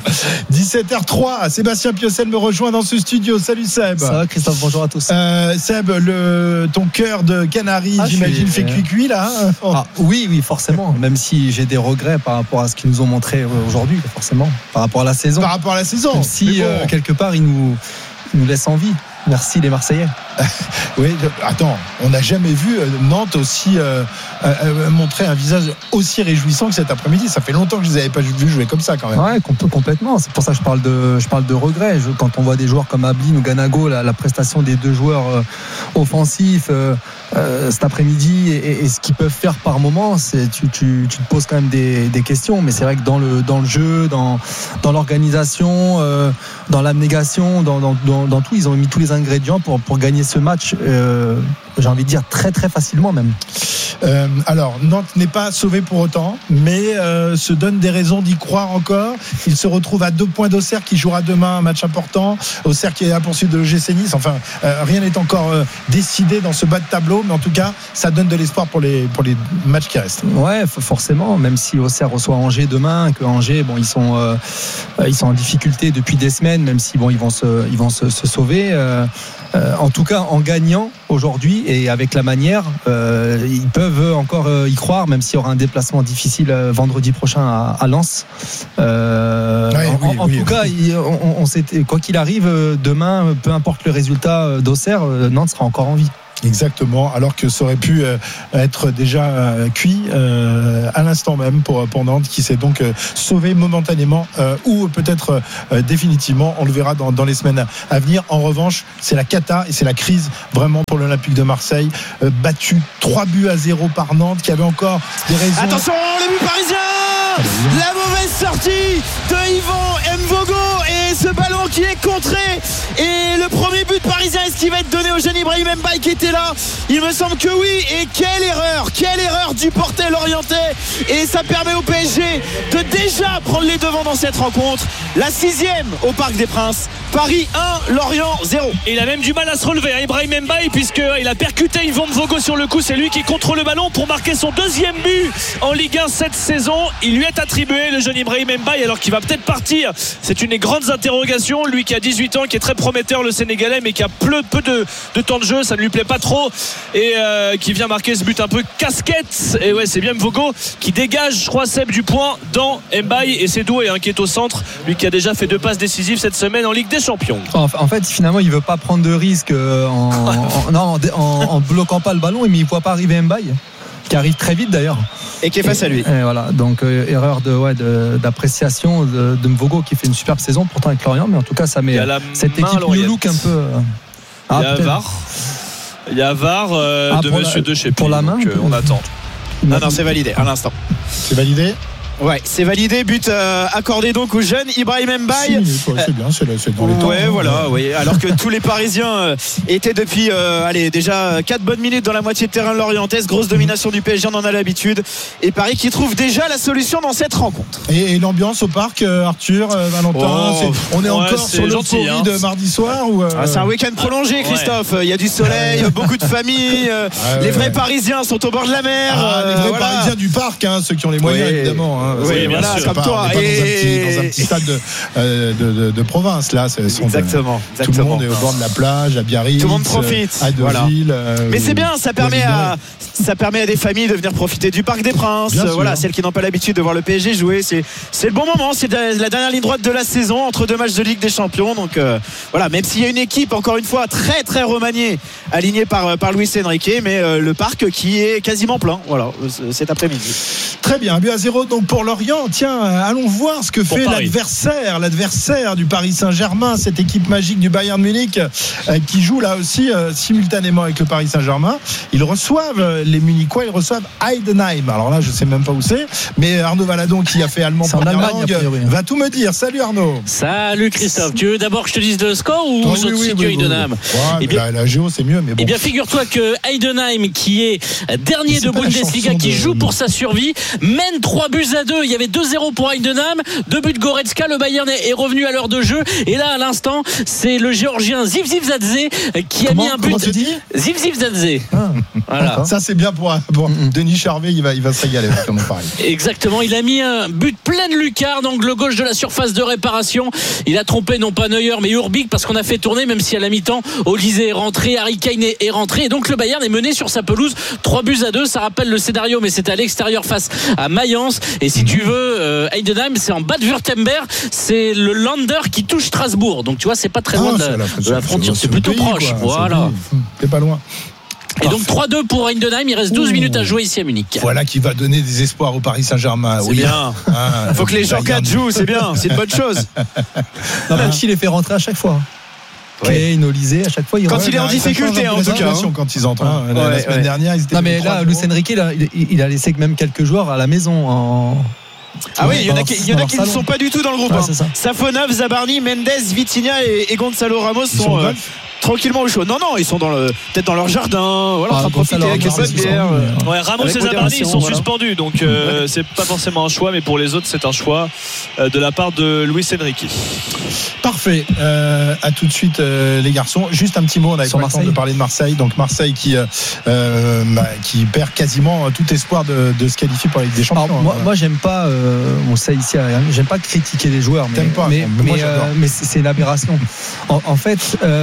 [SPEAKER 5] 17h03, Sébastien Piocel me rejoint dans ce studio. Salut Seb.
[SPEAKER 9] Ça va Christophe, bonjour à tous.
[SPEAKER 5] Seb, ton cœur de Canaries, j'imagine, fait cuit-cuit là là.
[SPEAKER 12] Oui, forcément. Même si j'ai des regrets par rapport à ce qu'ils nous ont montré aujourd'hui, forcément. Par rapport à la saison.
[SPEAKER 5] Même
[SPEAKER 12] si quelque part ils nous laissent en vie. Merci les Marseillais.
[SPEAKER 5] Oui, attends, on n'a jamais vu Nantes aussi montrer un visage aussi réjouissant que cet après-midi. Ça fait longtemps que je les avais pas vu jouer comme ça quand même.
[SPEAKER 12] Ouais, complètement. C'est pour ça que je parle de regret. Quand on voit des joueurs comme Ablin ou Ganago, la prestation des deux joueurs offensifs cet après-midi et ce qu'ils peuvent faire par moment, tu te poses quand même des questions. Mais c'est vrai que dans le jeu, dans l'organisation, dans l'abnégation, dans tout, ils ont mis tous les ingrédients pour gagner ce match, j'ai envie de dire très très facilement même.
[SPEAKER 5] Alors Nantes n'est pas sauvé pour autant, mais se donne des raisons d'y croire encore. Il se retrouve à 2 points d'Auxerre qui jouera demain un match important. Auxerre qui est à la poursuite de l'OGC Nice. Enfin, rien n'est encore décidé dans ce bas de tableau, mais en tout cas ça donne de l'espoir pour les matchs qui restent.
[SPEAKER 12] Ouais, forcément, même si Auxerre reçoit Angers demain, que Angers, ils sont en difficulté depuis des semaines, même si ils vont se sauver. En tout cas, en gagnant aujourd'hui et avec la manière, ils peuvent encore y croire, même s'il y aura un déplacement difficile vendredi prochain à Lens. En tout cas, quoi qu'il arrive, demain, peu importe le résultat d'Auxerre, Nantes sera encore en vie.
[SPEAKER 5] Exactement, alors que ça aurait pu être déjà cuit à l'instant même pour Nantes, qui s'est donc sauvé momentanément ou peut-être définitivement. On le verra dans les semaines à venir. En revanche, c'est la cata et c'est la crise vraiment pour l'Olympique de Marseille, battu 3-0 par Nantes, qui avait encore des raisons.
[SPEAKER 6] Attention, le but parisien, la mauvaise sortie de Yvan Mvogo et ce ballon qui est contré, et le premier but parisien, est-ce qu'il va être donné au jeune Ibrahim Mbaye qui était là? Il me semble que oui. Et quelle erreur du Portel orientais, et ça permet au PSG de déjà prendre les devants dans cette rencontre. La 6e au Parc des Princes. Paris 1, Lorient 0.
[SPEAKER 7] Et il a même du mal à se relever, Ibrahim Mbaye, puisqu'il a percuté Yvan Mvogo sur le coup. C'est lui qui contrôle le ballon pour marquer son 2e but en Ligue 1 cette saison. Il lui est attribué, le jeune Ibrahim Mbaye, alors qu'il va peut-être partir. C'est une des grandes interrogations. Lui qui a 18 ans, qui est très prometteur, le Sénégalais, mais qui a peu de temps de jeu, ça ne lui plaît pas trop, et qui vient marquer ce but un peu casquette. Et ouais, c'est bien Mvogo qui dégage, je crois, Seb, du point dans Mbaye, et c'est Doué qui est au centre, lui qui a déjà fait 2 passes décisives cette semaine en Ligue des Champions.
[SPEAKER 12] En fait, finalement, il veut pas prendre de risque en bloquant pas le ballon, mais il voit pas arriver Mbaye, qui arrive très vite d'ailleurs,
[SPEAKER 6] et qui est face à lui.
[SPEAKER 12] Et voilà, donc erreur d'appréciation de Mvogo, qui fait une superbe saison pourtant avec Lorient, mais en tout cas ça met cette équipe New Look un peu.
[SPEAKER 7] Il y a VAR de Monsieur De Chez
[SPEAKER 12] pour la main,
[SPEAKER 7] on attend.
[SPEAKER 6] Non, c'est validé à l'instant.
[SPEAKER 5] C'est validé.
[SPEAKER 6] Ouais, c'est validé. But accordé donc au jeune Ibrahim Mbaye.
[SPEAKER 5] C'est bien, c'est dans les temps.
[SPEAKER 6] Ouais, voilà. Oui. Alors que tous les Parisiens étaient depuis déjà 4 bonnes minutes dans la moitié de terrain de l'Orientaise. Grosse domination du PSG, on en a l'habitude. Et Paris qui trouve déjà la solution dans cette rencontre.
[SPEAKER 5] Et l'ambiance au parc, Arthur, Valentin, on est encore sur l'euphorie de mardi soir ou
[SPEAKER 6] c'est un week-end prolongé, Christophe. Il y a du soleil, beaucoup de familles. Les vrais Parisiens sont au bord de la mer.
[SPEAKER 5] Les vrais Parisiens du parc, ceux qui ont les moyens, évidemment.
[SPEAKER 6] Oui, bien sûr.
[SPEAKER 5] Comme toi. Dans un petit stade de province, là.
[SPEAKER 6] Exactement.
[SPEAKER 5] Tout le monde est au bord de la plage, à Biarritz.
[SPEAKER 6] Tout le monde profite.
[SPEAKER 5] À Deauville.
[SPEAKER 6] Mais c'est bien, ça permet à des familles de venir profiter du Parc des Princes. Voilà, celles qui n'ont pas l'habitude de voir le PSG jouer. C'est le bon moment. C'est la dernière ligne droite de la saison entre 2 matchs de Ligue des Champions. Donc voilà, même s'il y a une équipe, encore une fois, très très remaniée, alignée par Luis Enrique, mais le parc qui est quasiment plein. Voilà, cet après-midi.
[SPEAKER 5] Très bien, 1-0 donc pour Lorient. Tiens, allons voir ce que fait l'adversaire du Paris Saint-Germain, cette équipe magique du Bayern Munich qui joue là aussi simultanément avec le Paris Saint-Germain. Ils reçoivent les Munichois, ils reçoivent Heidenheim. Alors là, je sais même pas où c'est, mais Arnaud Valadon, qui a fait allemand première langue, va tout me dire. Salut Arnaud.
[SPEAKER 9] Salut Christophe. Tu veux d'abord que je te dise le score ou je te situe Heidenheim?
[SPEAKER 5] La géo c'est mieux, mais bon.
[SPEAKER 9] Eh bien, figure-toi que Heidenheim, qui est dernier de Bundesliga, qui joue pour sa survie, mène 3-2 2. Il y avait 2-0 pour Heidenheim, 2 buts de Goretzka. Le Bayern est revenu à l'heure de jeu. Et là, à l'instant, c'est le Géorgien Zivzivzadze qui a mis un but.
[SPEAKER 5] Comment tu dis
[SPEAKER 9] Zivzivzadze.
[SPEAKER 5] Voilà. Ça, c'est bien pour Denis Charvet. Il va se régaler avec mon pari.
[SPEAKER 9] Exactement. Il a mis un but pleine lucarne, angle gauche de la surface de réparation. Il a trompé non pas Neuer, mais Urbik, parce qu'on a fait tourner, même si à la mi-temps, Olise est rentré, Harry Kane est rentré. Et donc, le Bayern est mené sur sa pelouse 3-2. Ça rappelle le scénario, mais c'était à l'extérieur face à Mayence. Et si tu veux, Heidenheim, c'est en bas de Württemberg. C'est le Lander qui touche Strasbourg. Donc, tu vois, c'est pas très loin de la frontière. C'est plutôt proche. Voilà.
[SPEAKER 5] C'est pas loin.
[SPEAKER 9] Et donc 3-2 pour Heidenheim, il reste 12 minutes à jouer ici à Munich.
[SPEAKER 5] Voilà qui va donner des espoirs au Paris Saint-Germain.
[SPEAKER 6] C'est bien. Faut que les gens 4 jouent, c'est bien, c'est une bonne chose.
[SPEAKER 12] Il les fait rentrer à chaque fois. Kane, Olise, à chaque fois
[SPEAKER 6] quand il est en difficulté en tout cas.
[SPEAKER 5] Quand ils entrent. La semaine dernière, ils étaient.
[SPEAKER 12] Non mais là, Luis Enrique, il a laissé même quelques joueurs à la maison.
[SPEAKER 6] Ah oui, il y en a qui ne sont pas du tout dans le groupe. Safonov, Zabarni, Mendes, Vitinha et Gonzalo Ramos sont tranquillement au chaud. Non, ils sont peut-être dans leur jardin. Voilà, en train de profiter avec une bonne bière.
[SPEAKER 7] Ramos et Zabarni, ils sont suspendus. Donc, c'est pas forcément un choix, mais pour les autres, c'est un choix de la part de Luis Enrique.
[SPEAKER 5] Parfait. À tout de suite, les garçons. Juste un petit mot, on avait pas le temps de parler de Marseille. Donc, Marseille qui perd quasiment tout espoir de se qualifier pour la Ligue des Champions.
[SPEAKER 12] Alors, moi, j'aime pas, on sait ici, j'aime pas critiquer les joueurs, mais c'est une aberration. En fait,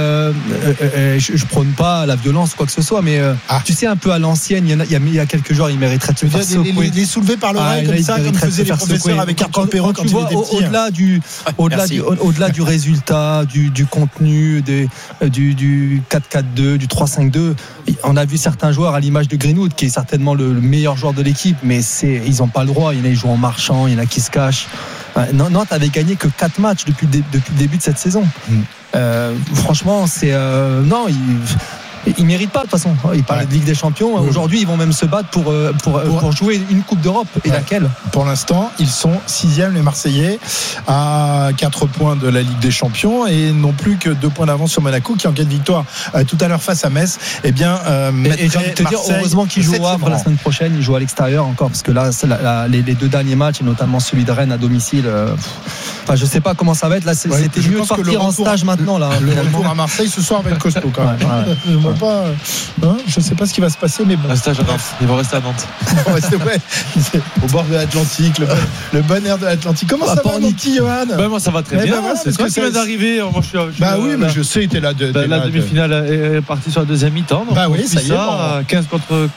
[SPEAKER 12] je prône pas la violence ou quoi que ce soit, mais tu sais, un peu à l'ancienne, il y a quelques joueurs, ils mériteraient de se faire secouer.
[SPEAKER 5] Les soulever par l'oreille comme ça, comme faisaient les professeurs avec Arthur Perrault quand il était petit.
[SPEAKER 12] Au-delà du résultat, du contenu, du 4-4-2, du 3-5-2, on a vu certains joueurs à l'image de Greenwood, qui est certainement le meilleur joueur de l'équipe, mais ils n'ont pas le droit. Il y en a qui jouent en marchant, il y en a qui se cachent. Nantes avait gagné que 4 matchs depuis le début de cette saison. Franchement, ils méritent pas de toute façon. Ils parlaient de Ligue des Champions. Aujourd'hui, ils vont même se battre pour jouer une Coupe d'Europe. Et laquelle ?
[SPEAKER 5] Pour l'instant, ils sont 6e, les Marseillais, à 4 points de la Ligue des Champions et non plus que 2 points d'avance sur Monaco, qui en cas de victoire tout à l'heure face à Metz. Eh bien,
[SPEAKER 12] et j'ai envie de te dire, heureusement qu'ils jouent au Havre la semaine prochaine. Ils jouent à l'extérieur encore, parce que là, les 2 derniers matchs, et notamment celui de Rennes à domicile. Je sais pas comment ça va être. Là, c'était mieux de partir en stage maintenant. Là,
[SPEAKER 5] le retour à Marseille ce soir va être costaud quand même. Je sais pas ce qui va se passer, mais bon.
[SPEAKER 14] Un stage à Nantes. Ils vont rester à Nantes.
[SPEAKER 5] Au bord de l'Atlantique, le bon air de l'Atlantique. Comment ça va, mon petit Johan ?
[SPEAKER 14] Moi, ça va très bien. C'est ce que vient d'arriver. Moi, je
[SPEAKER 5] suis mais je sais, tu es là.
[SPEAKER 14] La demi-finale est partie sur la deuxième mi-temps.
[SPEAKER 5] Bah oui, ça y est.
[SPEAKER 14] 15 contre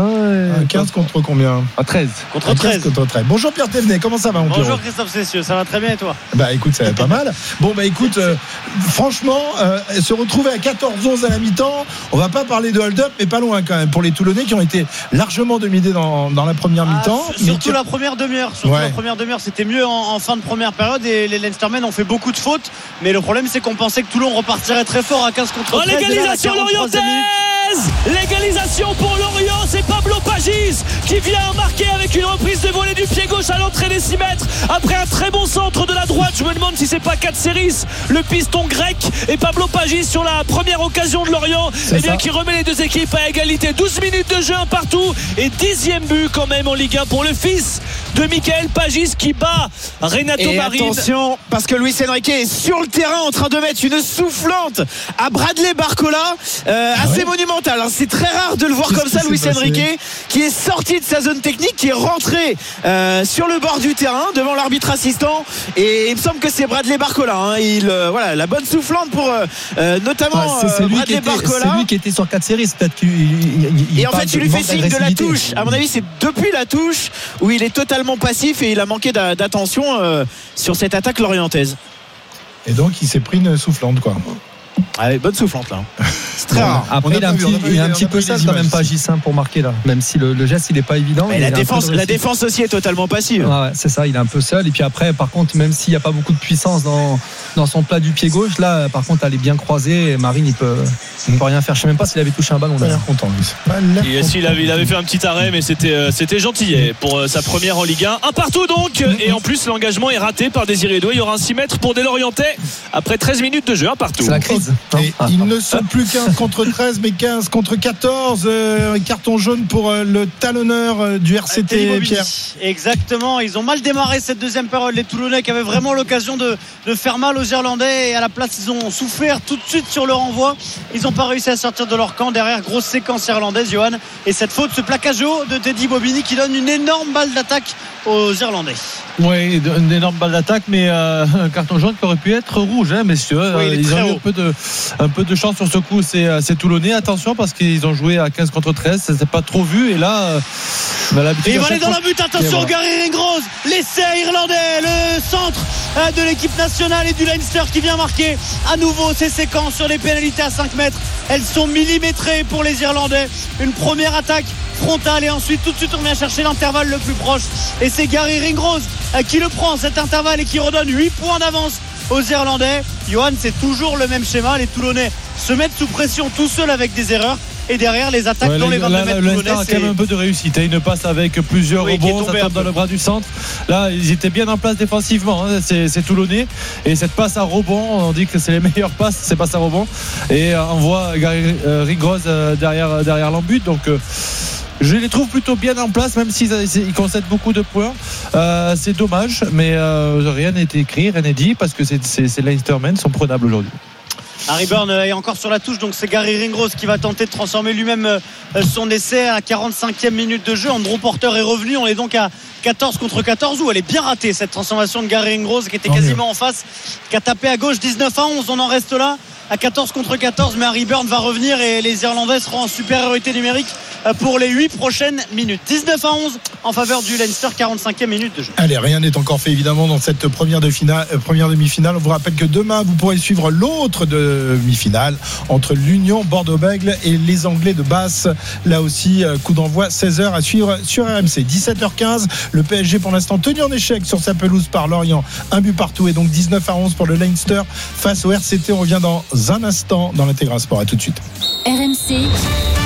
[SPEAKER 5] 15 contre combien ?
[SPEAKER 14] 13.
[SPEAKER 13] Contre 13.
[SPEAKER 5] Bonjour Pierre Thévenet, comment ça va mon
[SPEAKER 13] Bonjour Christophe Cessieux, ça va très bien et toi ?
[SPEAKER 5] Bah écoute, ça va pas mal. Bon bah écoute, franchement, se retrouver à 14-11 à la mi-temps, on va pas parler de hold-up, mais pas loin quand même, pour les Toulonnais qui ont été largement dominés dans la première mi-temps.
[SPEAKER 13] Surtout la première demi-heure. La première demi-heure, c'était mieux en fin de première période et les Leinstermen ont fait beaucoup de fautes, mais le problème c'est qu'on pensait que Toulon repartirait très fort à 15 contre 13.
[SPEAKER 7] L'égalisation lorientaise ! L'égalisation pour Lorient, c'est Pablo Pagis qui vient marquer avec une reprise de volée du pied gauche à l'entrée des 6 mètres après un très bon centre de la droite. Je me demande si c'est pas Katseris, le piston grec, et Pablo Pagis sur la première occasion de Lorient, qui remet les deux équipes à égalité. 12 minutes de jeu, un partout, et 10e but quand même en Ligue 1 pour le fils de Michael Pagis qui bat Renato Marin.
[SPEAKER 6] Attention, parce que Luis Enrique est sur le terrain en train de mettre une soufflante à Bradley Barcola, assez monumentale. C'est très rare de le voir comme ça, Luis Enrique, qui est sorti de sa zone technique, qui est rentré sur le bord du terrain devant l'arbitre assistant, et il me semble que c'est Bradley Barcola. Voilà, la bonne soufflante pour notamment Bradley Barcola.
[SPEAKER 12] C'est lui qui était sur Katseris, peut-être
[SPEAKER 6] et en fait, tu lui fais signe de la touche. À mon avis, c'est depuis la touche où il est totalement passif et il a manqué d'attention sur cette attaque lorientaise.
[SPEAKER 5] Et donc, il s'est pris une soufflante, quoi.
[SPEAKER 6] Allez, bonne soufflante là. C'est très rare.
[SPEAKER 12] Après, il est un petit peu seul quand même, pas Gissin pour marquer là. Même si le geste il est pas évident.
[SPEAKER 6] Mais la défense aussi est totalement passive.
[SPEAKER 12] Ouais, c'est ça, il est un peu seul. Et puis après, par contre, même s'il n'y a pas beaucoup de puissance dans son plat du pied gauche, là, par contre, elle est bien croisée. Et Marine, il peut rien faire. Je sais même pas s'il avait touché un ballon.
[SPEAKER 5] Il a l'air content, lui.
[SPEAKER 7] Il avait fait un petit arrêt, mais c'était gentil pour sa première en Ligue 1. Un partout donc. Et en plus, l'engagement est raté par Désiré Doué. Il y aura un 6 mètres pour des Lorientais après 13 minutes de jeu. Un partout.
[SPEAKER 12] C'est la crise.
[SPEAKER 5] 13. Et ils ne sont plus 15 contre 13, mais 15 contre 14. Carton jaune pour le talonneur du RCT, Pierre.
[SPEAKER 13] Exactement. Ils ont mal démarré cette deuxième période, les Toulonnais qui avaient vraiment l'occasion de faire mal aux Irlandais. Et à la place, ils ont souffert tout de suite sur le renvoi. Ils n'ont pas réussi à sortir de leur camp. Derrière, grosse séquence irlandaise, Johan. Et cette faute, ce plaquage haut de Teddy Bobigny qui donne une énorme balle d'attaque aux Irlandais.
[SPEAKER 14] Oui, une énorme balle d'attaque, mais un carton jaune qui aurait pu être rouge, hein, messieurs.
[SPEAKER 13] Oui,
[SPEAKER 14] ils ont eu un peu de chance sur ce coup, c'est Toulonnais. Attention, parce qu'ils ont joué à 15 contre 13, ça s'est pas trop vu. Et là,
[SPEAKER 13] et il va aller dans la but. Attention, Gary Ringrose, l'essai irlandais, le centre de l'équipe nationale et du Leinster qui vient marquer à nouveau ces séquences sur les pénalités à 5 mètres. Elles sont millimétrées pour les Irlandais. Une première attaque frontale et ensuite tout de suite on vient chercher l'intervalle le plus proche et c'est Gary Ringrose qui le prend cet intervalle et qui redonne 8 points d'avance aux Irlandais. Johan, c'est toujours le même schéma. Les Toulonnais se mettent sous pression tout seuls avec des erreurs et derrière les attaques dans les 22 mètres Toulonnais.
[SPEAKER 14] A quand même un peu de réussite, une passe avec plusieurs rebonds, ça tombe dans le bras du centre. Là ils étaient bien en place défensivement, hein. c'est Toulonnais et cette passe à rebond, on dit que c'est les meilleures passes, ces passes à rebond, et on voit Gary Ringrose derrière l'embut, donc je les trouve plutôt bien en place, même s'ils concèdent beaucoup de points. C'est dommage, mais rien n'est écrit, rien n'est dit, parce que ces Leinstermen sont prenables aujourd'hui.
[SPEAKER 13] Harry Byrne est encore sur la touche, donc c'est Gary Ringrose qui va tenter de transformer lui-même son essai à 45e minute de jeu. Andrew Porter est revenu, on est donc à 14 contre 14, où elle est bien ratée cette transformation de Gary Ringrose qui était quasiment en face, qui a tapé à gauche. 19 à 11, on en reste là à 14 contre 14, mais Harry Byrne va revenir et les Irlandais seront en supériorité numérique pour les 8 prochaines minutes. 19 à 11 en faveur du Leinster, 45e minute de jeu.
[SPEAKER 5] Allez, rien n'est encore fait évidemment dans cette première demi-finale. On vous rappelle que demain vous pourrez suivre l'autre demi-finale entre l'Union Bordeaux-Bègles et les Anglais de Basse. Là aussi, coup d'envoi 16h à suivre sur RMC. 17h15, le PSG pour l'instant tenu en échec sur sa pelouse par Lorient, un but partout, et donc 19 à 11 pour le Leinster face au RCT. On revient dans un instant dans l'Intégral Sport. À tout de suite.
[SPEAKER 8] RMC